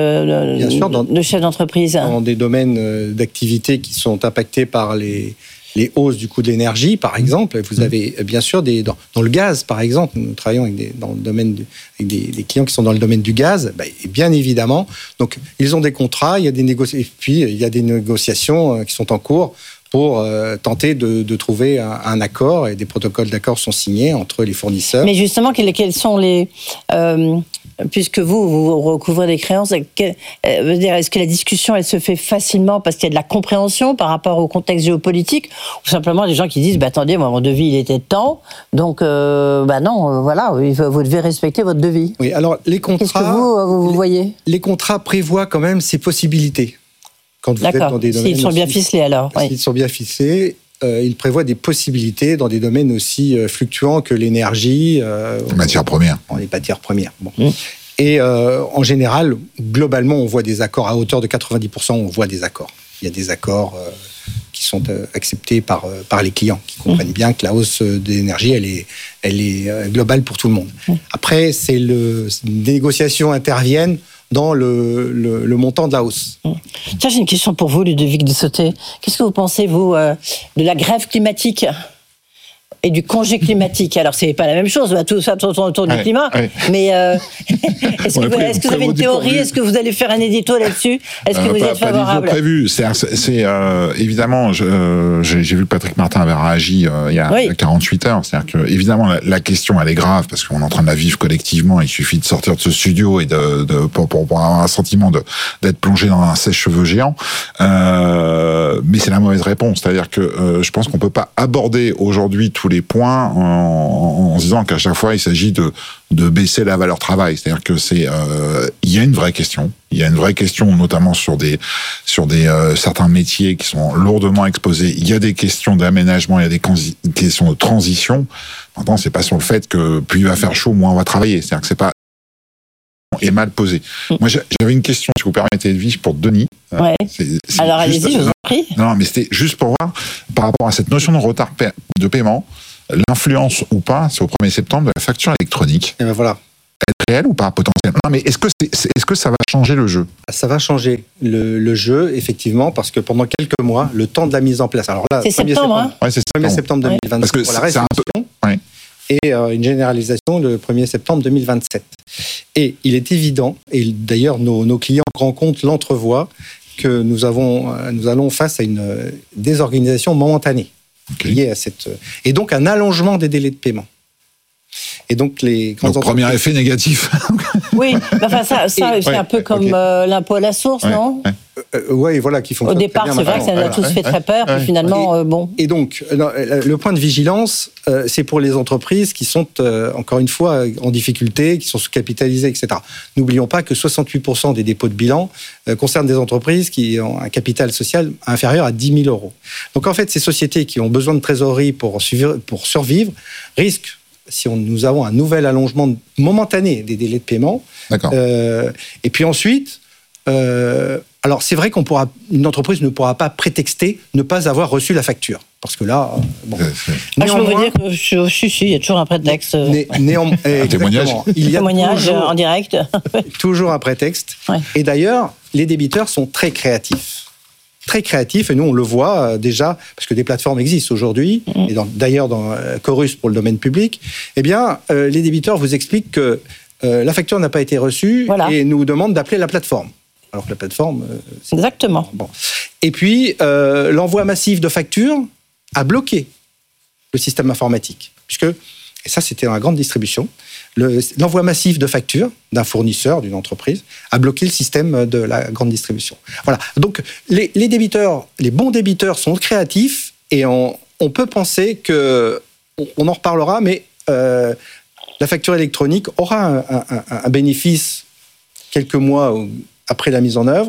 de chefs d'entreprise? Dans des domaines d'activité qui sont impactés par les hausses du coût de l'énergie, par exemple. Vous avez bien sûr dans le gaz, par exemple. Nous travaillons avec des clients qui sont dans le domaine du gaz. Et bien évidemment, donc ils ont des contrats, il y a des négociations qui sont en cours pour tenter de trouver un accord, et des protocoles d'accord sont signés entre les fournisseurs. Mais justement, quels sont les... puisque vous recouvrez des créances, est-ce que la discussion, elle se fait facilement parce qu'il y a de la compréhension par rapport au contexte géopolitique, ou simplement des gens qui disent, attendez, moi, mon devis, il était de temps, donc, non, voilà, vous devez respecter votre devis. Oui, alors, les contrats... Qu'est-ce que vous voyez? Les contrats prévoient quand même ces possibilités. Quand vous êtes dans des domaines s'ils sont bien ficelés, alors. S'ils sont bien ficelés, ils prévoient des possibilités dans des domaines aussi fluctuants que l'énergie. Les matières premières. Les matières premières. Bon. Et en général, globalement, on voit des accords à hauteur de 90%. On voit des accords. Il y a des accords qui sont acceptés par les clients, qui comprennent bien que la hausse de l'énergie, elle est globale pour tout le monde. Après, des négociations interviennent dans le montant de la hausse. Tiens, j'ai une question pour vous, Ludovic de Sauté. Qu'est-ce que vous pensez, vous, de la grève climatique et du congé climatique. Alors, c'est pas la même chose, tout ça autour du climat. Mais est-ce que vous avez une théorie? Est-ce que vous allez faire un édito là-dessus? Est-ce que vous êtes favorable? Pas prévu. C'est évidemment, j'ai vu que Patrick Martin avait réagi il y a 48 heures. C'est-à-dire que, évidemment, la question, elle est grave parce qu'on est en train de la vivre collectivement. Il suffit de sortir de ce studio et pour avoir un sentiment d'être plongé dans un sèche-cheveux géant. Mais c'est la mauvaise réponse. C'est-à-dire que je pense qu'on peut pas aborder aujourd'hui tous les points en se disant qu'à chaque fois il s'agit de baisser la valeur travail. C'est-à-dire que il y a une vraie question. Il y a une vraie question, notamment sur certains métiers qui sont lourdement exposés. Il y a des questions d'aménagement, il y a des questions de transition. Maintenant, c'est pas sur le fait que plus il va faire chaud, moins on va travailler. C'est-à-dire que c'est pas est mal posé. Moi, j'avais une question, si vous permettez, Edwige, pour Denis. Alors, allez-y, je vous en prie. Non, mais c'était juste pour voir, par rapport à cette notion de retard de paiement, l'influence ou pas, c'est au 1er septembre, de la facture électronique. Et ben voilà. Est réelle ou pas, potentiellement? Non, mais est-ce que ça va changer le jeu? Ça va changer le jeu, effectivement, parce que pendant quelques mois, le temps de la mise en place. Alors là, c'est septembre, hein? Ouais, c'est 1er septembre 2026 parce que pour la restitution. Et une généralisation le 1er septembre 2027. Et il est évident, et d'ailleurs nos clients grands comptes l'entrevoient, que nous allons face à une désorganisation momentanée liée à cette... Et donc un allongement des délais de paiement. Et donc premier effet négatif. Oui, enfin c'est un peu comme l'impôt à la source, non? Oui, voilà, qui font. Au départ, c'est vrai que ça nous a tous fait très peur, puis finalement, bon. Et donc, le point de vigilance, c'est pour les entreprises qui sont, encore une fois, en difficulté, qui sont sous-capitalisées, etc. N'oublions pas que 68% des dépôts de bilan concernent des entreprises qui ont un capital social inférieur à 10 000 euros. Donc, en fait, ces sociétés qui ont besoin de trésorerie pour survivre risquent, si nous avons un nouvel allongement momentané des délais de paiement. D'accord. Et puis ensuite, alors c'est vrai une entreprise ne pourra pas prétexter ne pas avoir reçu la facture. Parce que là, bon. Je peux vous dire que il y a toujours un prétexte. Un témoignage. Il y a témoignage en direct. Toujours un prétexte. Ouais. Et d'ailleurs, les débiteurs sont très créatifs. Très créatif, et nous on le voit déjà, parce que des plateformes existent aujourd'hui, et d'ailleurs dans Chorus pour le domaine public, eh bien les débiteurs vous expliquent que la facture n'a pas été reçue et nous demandent d'appeler la plateforme. Alors que la plateforme... Exactement. Bon. Et puis l'envoi massif de factures a bloqué le système informatique, puisque, et ça c'était dans la grande distribution, l'envoi massif de factures d'un fournisseur, d'une entreprise, a bloqué le système de la grande distribution. Voilà. Donc, les débiteurs, les bons débiteurs sont créatifs et on peut penser que, on en reparlera, mais la facture électronique aura un bénéfice quelques mois après la mise en œuvre.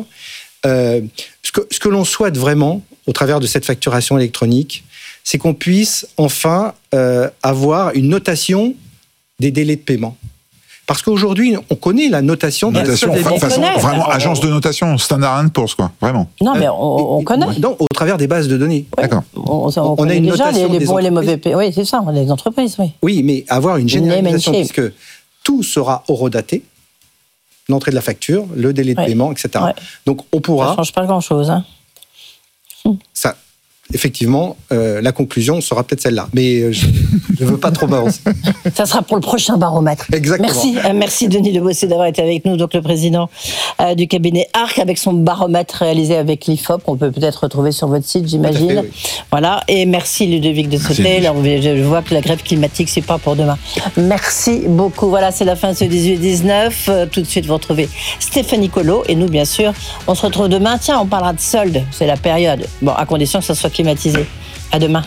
Ce que l'on souhaite vraiment, au travers de cette facturation électronique, c'est qu'on puisse enfin avoir une notation des délais de paiement. Parce qu'aujourd'hui, on connaît la notation. Vraiment, agence de notation, Standard & Poor's, quoi, vraiment. Non, mais on connaît. Au travers des bases de données. Oui. D'accord. On connaît déjà les bons et les mauvais paiements. Oui, c'est ça, les entreprises, oui. Oui, mais avoir une généralisation, puisque tout sera horodaté, l'entrée de la facture, le délai de paiement, etc. Ouais. Donc, on pourra... Ça ne change pas grand-chose, hein. Ça... Effectivement, la conclusion sera peut-être celle-là. Mais je ne veux pas trop m'avancer. Ça sera pour le prochain baromètre. Exactement. Merci Denis Lebossé d'avoir été avec nous, donc le président du cabinet ARC, avec son baromètre réalisé avec l'IFOP. On peut peut-être retrouver sur votre site, j'imagine. Oui. Voilà. Et merci Ludovic de Sauté. Là, je vois que la grève climatique, c'est pas pour demain. Merci beaucoup. Voilà, c'est la fin de ce 18-19. Tout de suite, vous retrouvez Stéphanie Colo. Et nous, bien sûr, on se retrouve demain. Tiens, on parlera de soldes. C'est la période. Bon, à condition que ça soit climatisé. À demain.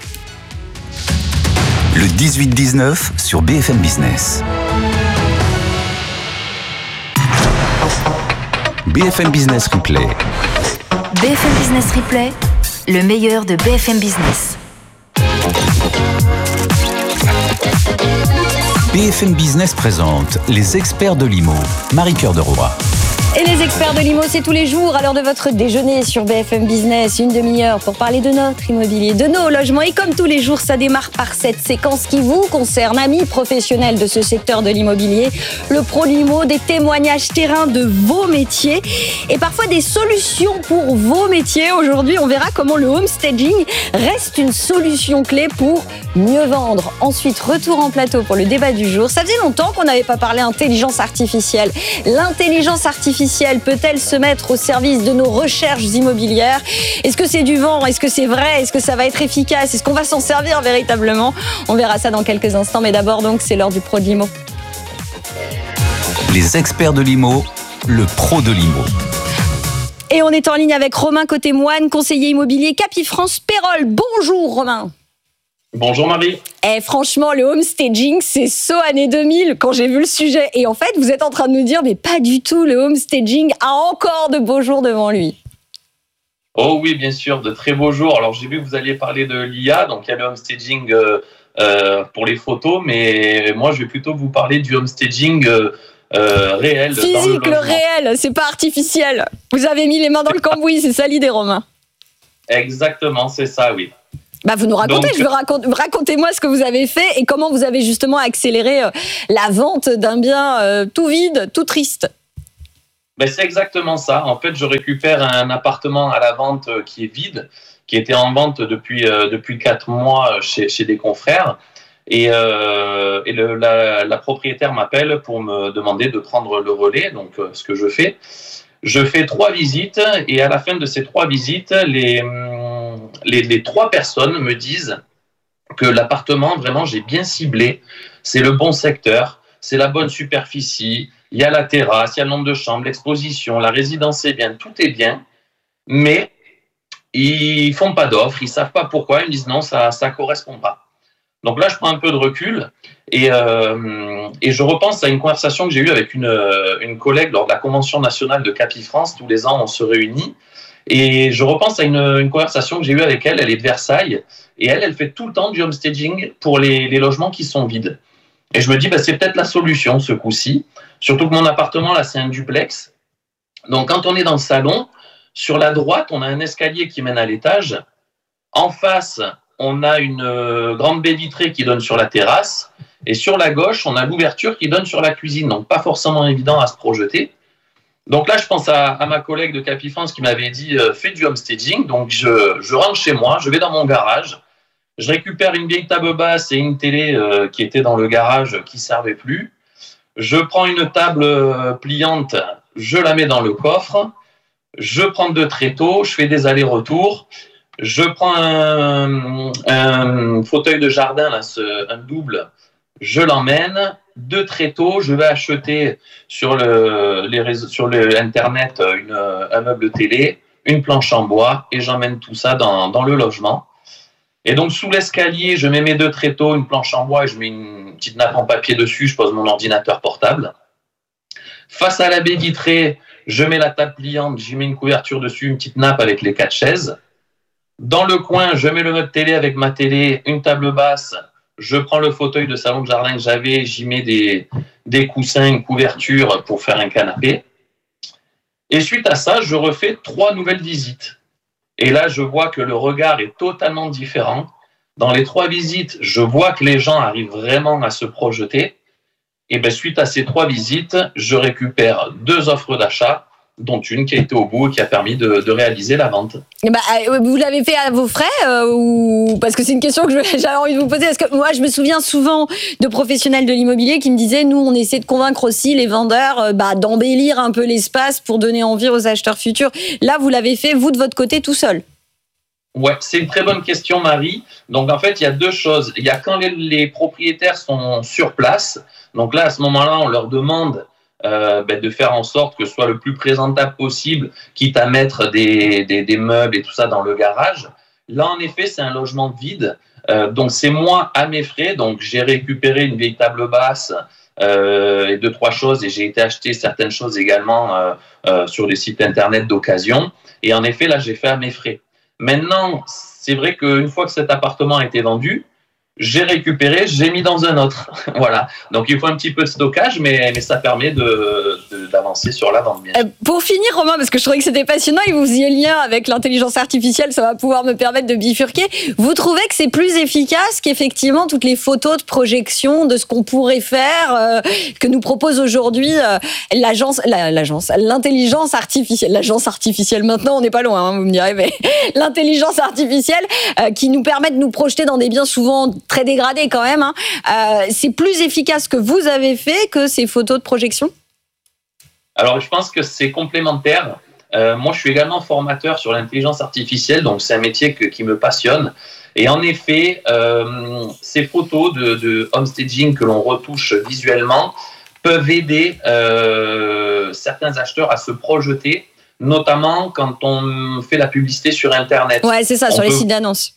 Le 18-19 sur BFM Business. BFM Business Replay. BFM Business Replay, le meilleur de BFM Business. BFM Business présente les experts de l'IMO. Marie-Cœur de Roy. Et les experts de l'IMO, c'est tous les jours à l'heure de votre déjeuner sur BFM Business, une demi-heure pour parler de notre immobilier, de nos logements. Et comme tous les jours, ça démarre par cette séquence qui vous concerne, amis professionnels de ce secteur de l'immobilier, le Pro de l'IMO, des témoignages terrain de vos métiers et parfois des solutions pour vos métiers. Aujourd'hui, on verra comment le home staging reste une solution clé pour mieux vendre. Ensuite, retour en plateau pour le débat du jour. Ça faisait longtemps qu'on n'avait pas parlé intelligence artificielle. L'intelligence artificielle peut-elle se mettre au service de nos recherches immobilières ? Est-ce que c'est du vent ? Est-ce que c'est vrai ? Est-ce que ça va être efficace ? Est-ce qu'on va s'en servir véritablement ? On verra ça dans quelques instants, mais d'abord donc c'est l'heure du Pro de l'IMO. Les experts de l'IMO, le Pro de l'IMO. Et on est en ligne avec Romain Côté-Moine, conseiller immobilier Capifrance Pérol. Bonjour Romain. Bonjour Marie. Franchement, le home staging, c'est saut année 2000 quand j'ai vu le sujet. Et en fait, vous êtes en train de nous dire, mais pas du tout, le home staging a encore de beaux jours devant lui. Oh oui, bien sûr, de très beaux jours. Alors j'ai vu que vous alliez parler de l'IA, donc il y a le home staging pour les photos, mais moi je vais plutôt vous parler du home staging réel. Physique, le réel, c'est pas artificiel. Vous avez mis les mains dans le cambouis, c'est ça l'idée, Romain. Exactement, c'est ça, oui. Vous nous racontez, racontez-moi ce que vous avez fait et comment vous avez justement accéléré la vente d'un bien tout vide, tout triste. C'est exactement ça. En fait, je récupère un appartement à la vente qui est vide, qui était en vente depuis 4 mois chez des confrères. Et la propriétaire m'appelle pour me demander de prendre le relais. Donc, ce que je fais 3 visites et à la fin de ces 3 visites, les 3 personnes me disent que l'appartement, vraiment, j'ai bien ciblé. C'est le bon secteur, c'est la bonne superficie, il y a la terrasse, il y a le nombre de chambres, l'exposition, la résidence est bien, tout est bien. Mais ils font pas d'offres, ils savent pas pourquoi. Ils me disent non, ça correspond pas. Donc là, je prends un peu de recul et je repense à une conversation que j'ai eue avec une collègue lors de la convention nationale de Capifrance. Tous les ans, on se réunit. Et je repense à une conversation que j'ai eue avec elle. Elle est de Versailles. Et elle fait tout le temps du home staging pour les logements qui sont vides. Et je me dis, c'est peut-être la solution ce coup-ci. Surtout que mon appartement, là, c'est un duplex. Donc, quand on est dans le salon, sur la droite, on a un escalier qui mène à l'étage. En face, on a une grande baie vitrée qui donne sur la terrasse. Et sur la gauche, on a l'ouverture qui donne sur la cuisine. Donc, pas forcément évident à se projeter. Donc là, je pense à ma collègue de Capifrance qui m'avait dit « fais du home staging ». Donc, je rentre chez moi, je vais dans mon garage. Je récupère une vieille table basse et une télé qui était dans le garage qui ne servait plus. Je prends une table pliante, je la mets dans le coffre. Je prends 2 tréteaux, je fais des allers-retours. Je prends un fauteuil de jardin, là, un double, je l'emmène. 2 tréteaux, je vais acheter sur Internet un meuble télé, une planche en bois et j'emmène tout ça dans le logement. Et donc, sous l'escalier, je mets mes 2 tréteaux, une planche en bois et je mets une petite nappe en papier dessus, je pose mon ordinateur portable. Face à la baie vitrée, je mets la table pliante, j'y mets une couverture dessus, une petite nappe avec les 4 chaises. Dans le coin, je mets le meuble télé avec ma télé, une table basse. Je prends le fauteuil de salon de jardin que j'avais, j'y mets des coussins, une couverture pour faire un canapé. Et suite à ça, je refais 3 nouvelles visites. Et là, je vois que le regard est totalement différent. Dans les 3 visites, je vois que les gens arrivent vraiment à se projeter. Et suite à ces 3 visites, je récupère 2 offres d'achat, dont une qui a été au bout et qui a permis de réaliser la vente. Vous l'avez fait à vos frais ou parce que c'est une question que j'avais envie de vous poser. Parce que moi, je me souviens souvent de professionnels de l'immobilier qui me disaient, nous, on essaie de convaincre aussi les vendeurs d'embellir un peu l'espace pour donner envie aux acheteurs futurs. Là, vous l'avez fait, vous, de votre côté, tout seul. Ouais, c'est une très bonne question, Marie. Donc, en fait, il y a 2 choses. Il y a quand les propriétaires sont sur place. Donc là, à ce moment-là, on leur demande de faire en sorte que ce soit le plus présentable possible, quitte à mettre des meubles et tout ça dans le garage. Là, en effet, c'est un logement vide. Donc, c'est moi à mes frais. Donc, j'ai récupéré une vieille table basse et 2-3 choses. Et j'ai été acheter certaines choses également sur des sites Internet d'occasion. Et en effet, là, j'ai fait à mes frais. Maintenant, c'est vrai qu'une fois que cet appartement a été vendu, j'ai récupéré, j'ai mis dans un autre. Voilà. Donc, il faut un petit peu de stockage, mais ça permet de d'avancer sur la vente. Pour finir, Romain, parce que je trouvais que c'était passionnant et vous faisiez le lien avec l'intelligence artificielle, ça va pouvoir me permettre de bifurquer. Vous trouvez que c'est plus efficace qu'effectivement toutes les photos de projection de ce qu'on pourrait faire, que nous propose aujourd'hui l'intelligence artificielle. L'agence artificielle, maintenant, on n'est pas loin, vous me direz, mais l'intelligence artificielle qui nous permet de nous projeter dans des biens souvent très dégradés quand même. C'est plus efficace que vous avez fait que ces photos de projection ? Alors, je pense que c'est complémentaire. Moi, je suis également formateur sur l'intelligence artificielle, donc c'est un métier qui me passionne. Et en effet, ces photos de homestaging que l'on retouche visuellement peuvent aider certains acheteurs à se projeter, notamment quand on fait la publicité sur Internet. Ouais, c'est ça, sur les sites d'annonces.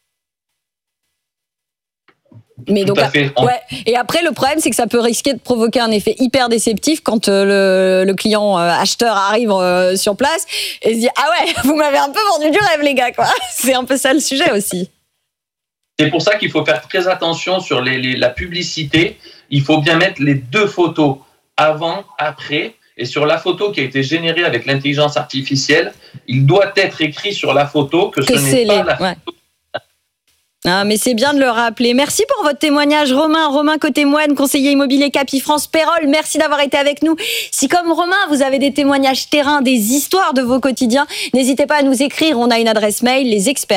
Mais donc, Et après, le problème, c'est que ça peut risquer de provoquer un effet hyper déceptif quand le client acheteur arrive sur place et se dit « Ah ouais, vous m'avez un peu vendu du rêve, les gars, quoi !» C'est un peu ça le sujet aussi. C'est pour ça qu'il faut faire très attention sur la publicité. Il faut bien mettre les deux photos, avant, après. Et sur la photo qui a été générée avec l'intelligence artificielle, il doit être écrit sur la photo que ce n'est pas la photo. Ah, mais c'est bien de le rappeler. Merci pour votre témoignage, Romain Côté-Moine, conseiller immobilier Capifrance Pérol. Merci d'avoir été avec nous. Si comme Romain, vous avez des témoignages terrain, des histoires de vos quotidiens, n'hésitez pas à nous écrire. On a une adresse mail,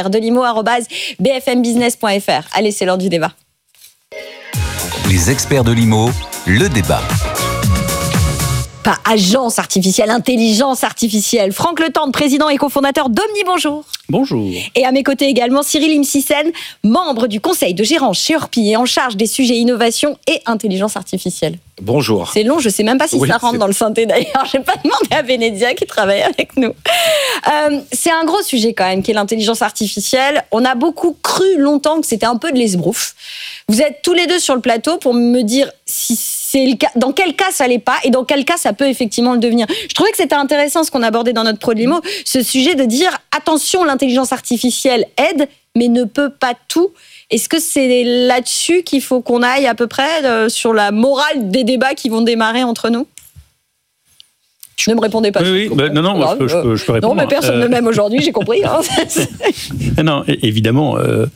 lesexpertsdelimo@bfmbusiness.fr. Allez, c'est l'heure du débat. Les experts de l'IMO, le débat. Pas agence artificielle, intelligence artificielle. Franck Letendre, président et cofondateur d'Omni, bonjour. Bonjour. Et à mes côtés également, Cyril Imsisen, membre du conseil de gérance chez Orpi et en charge des sujets innovation et intelligence artificielle. Bonjour. C'est long, je ne sais même pas si ça rentre dans le synthé d'ailleurs. Je n'ai pas demandé à Vénédia qui travaille avec nous. C'est un gros sujet quand même, qui est l'intelligence artificielle. On a beaucoup cru longtemps que c'était un peu de l'esbrouf. Vous êtes tous les deux sur le plateau pour me dire si c'est le cas, dans quel cas ça l'est pas et dans quel cas ça peut effectivement le devenir. Je trouvais que c'était intéressant ce qu'on abordait dans notre Pro de l'IMO, ce sujet de dire attention, l'intelligence artificielle aide, mais ne peut pas tout. Est-ce que c'est là-dessus qu'il faut qu'on aille à peu près sur la morale des débats qui vont démarrer entre nous ? Ne me répondez pas. Oui, non, moi, je peux répondre. Non, mais personne ne m'aime aujourd'hui, j'ai compris. Hein. Non, évidemment,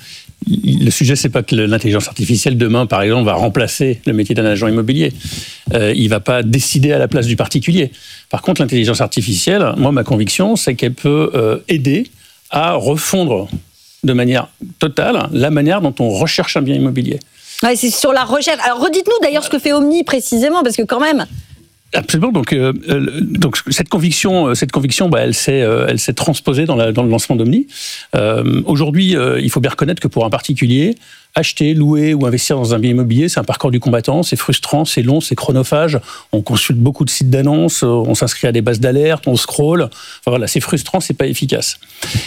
le sujet, c'est pas que l'intelligence artificielle, demain, par exemple, va remplacer le métier d'un agent immobilier. Il va pas décider à la place du particulier. Par contre, l'intelligence artificielle, moi, ma conviction, c'est qu'elle peut aider à refondre de manière totale la manière dont on recherche un bien immobilier. Ouais, c'est sur la recherche. Alors, redites-nous d'ailleurs ce que fait Omni précisément, parce que quand même... Absolument. Donc cette conviction, elle s'est transposée dans le lancement d'Omni. Aujourd'hui, il faut bien reconnaître que pour un particulier, acheter, louer ou investir dans un bien immobilier, c'est un parcours du combattant, c'est frustrant, c'est long, c'est chronophage. On consulte beaucoup de sites d'annonces, on s'inscrit à des bases d'alerte, on scrolle. Enfin, voilà, c'est frustrant, c'est pas efficace.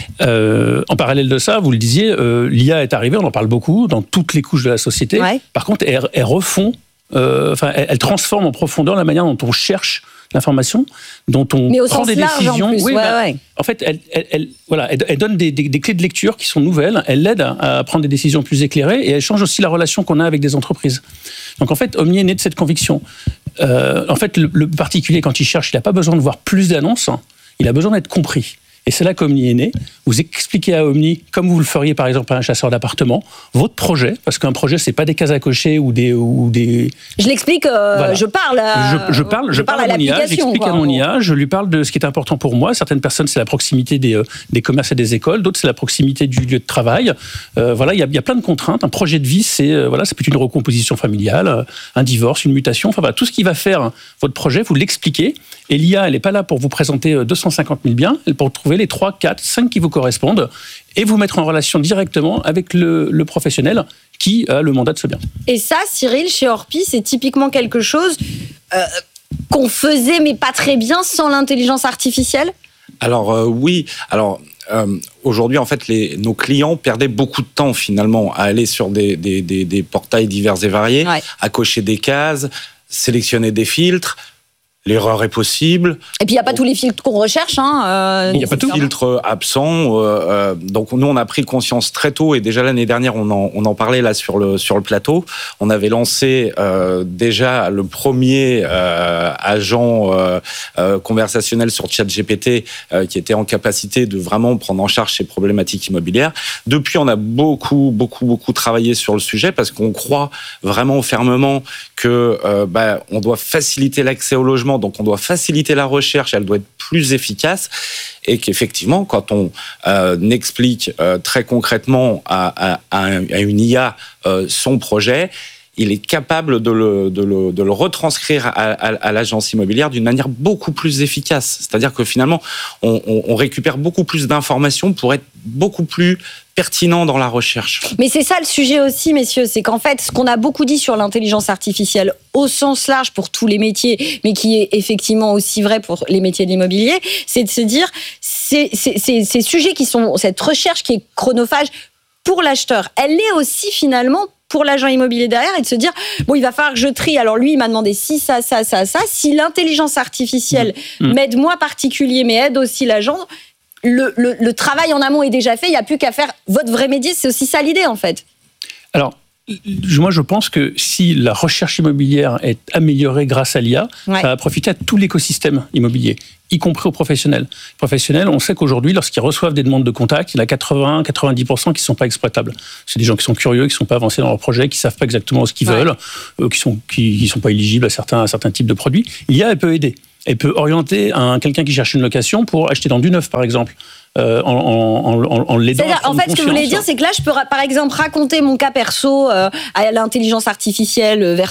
En parallèle de ça, vous le disiez, l'IA est arrivée, on en parle beaucoup dans toutes les couches de la société. Ouais. Par contre, elle refond. Elle transforme en profondeur la manière dont on cherche l'information, dont on prend des décisions. En plus, ouais. En fait, elle donne des clés de lecture qui sont nouvelles, elle aide à prendre des décisions plus éclairées et elle change aussi la relation qu'on a avec des entreprises. Donc en fait, Omni est né de cette conviction. En fait, le particulier, quand il cherche, il n'a pas besoin de voir plus d'annonces, il a besoin d'être compris. Et c'est là qu'Omni est né. Vous expliquez à Omni, comme vous le feriez par exemple à un chasseur d'appartement, votre projet, parce qu'un projet, c'est pas des cases à cocher ou des... Je l'explique, voilà. Je parle à mon IA, j'explique à mon IA, je lui parle de ce qui est important pour moi. Certaines personnes, c'est la proximité des commerces et des écoles, d'autres, c'est la proximité du lieu de travail. Voilà, il y a plein de contraintes. Un projet de vie, ça peut être une recomposition familiale, un divorce, une mutation, enfin voilà, tout ce qui va faire votre projet, vous l'expliquez. Et l'IA, elle n'est pas là pour vous présenter 250 000 biens, elle est pour trouver les 3, 4, 5 qui vous correspondent et vous mettre en relation directement avec le professionnel qui a le mandat de ce bien. Et ça, Cyril, chez Orpi, c'est typiquement quelque chose qu'on faisait, mais pas très bien, sans l'intelligence artificielle ? Alors oui, aujourd'hui, en fait, nos clients perdaient beaucoup de temps, finalement, à aller sur des portails divers et variés, à cocher des cases, sélectionner des filtres. l'erreur est possible. Et puis il n'y a pas tous les filtres qu'on recherche. Il n'y a pas de filtres absents. Donc nous, on a pris conscience très tôt, et déjà l'année dernière, on en parlait là sur le plateau. On avait lancé déjà le premier agent conversationnel sur ChatGPT qui était en capacité de vraiment prendre en charge ces problématiques immobilières. Depuis, on a beaucoup travaillé sur le sujet parce qu'on croit vraiment fermement que on doit faciliter l'accès au logement, donc on doit faciliter la recherche, elle doit être plus efficace, et qu'effectivement, quand on explique très concrètement à une IA son projet, il est capable de le retranscrire à l'agence immobilière d'une manière beaucoup plus efficace. C'est-à-dire que finalement, on récupère beaucoup plus d'informations pour être beaucoup plus pertinent dans la recherche. Mais c'est ça le sujet aussi, messieurs, c'est qu'en fait, ce qu'on a beaucoup dit sur l'intelligence artificielle au sens large pour tous les métiers, mais qui est effectivement aussi vrai pour les métiers de l'immobilier, c'est de se dire, ces sujets qui sont, cette recherche qui est chronophage pour l'acheteur, elle est aussi finalement pour l'agent immobilier derrière, et de se dire, bon, il va falloir que je trie. Alors lui, il m'a demandé si, ça. Si l'intelligence artificielle m'aide moi particulier, mais aide aussi l'agent, le travail en amont est déjà fait. Il n'y a plus qu'à faire votre vrai métier. C'est aussi ça l'idée, en fait. Alors, moi, je pense que si la recherche immobilière est améliorée grâce à l'IA, ça va profiter à tout l'écosystème immobilier, y compris aux professionnels. Les professionnels, on sait qu'aujourd'hui, lorsqu'ils reçoivent des demandes de contact, il y en a 80-90% qui ne sont pas exploitables. C'est des gens qui sont curieux, qui ne sont pas avancés dans leur projet, qui ne savent pas exactement ce qu'ils veulent, qui sont pas éligibles à certains types de produits. L'IA, elle peut aider. Elle peut orienter quelqu'un qui cherche une location pour acheter dans du neuf, par exemple. En l'aidant. En fait, ce que vous voulez dire, c'est que là, je peux, par exemple, raconter mon cas perso à l'intelligence artificielle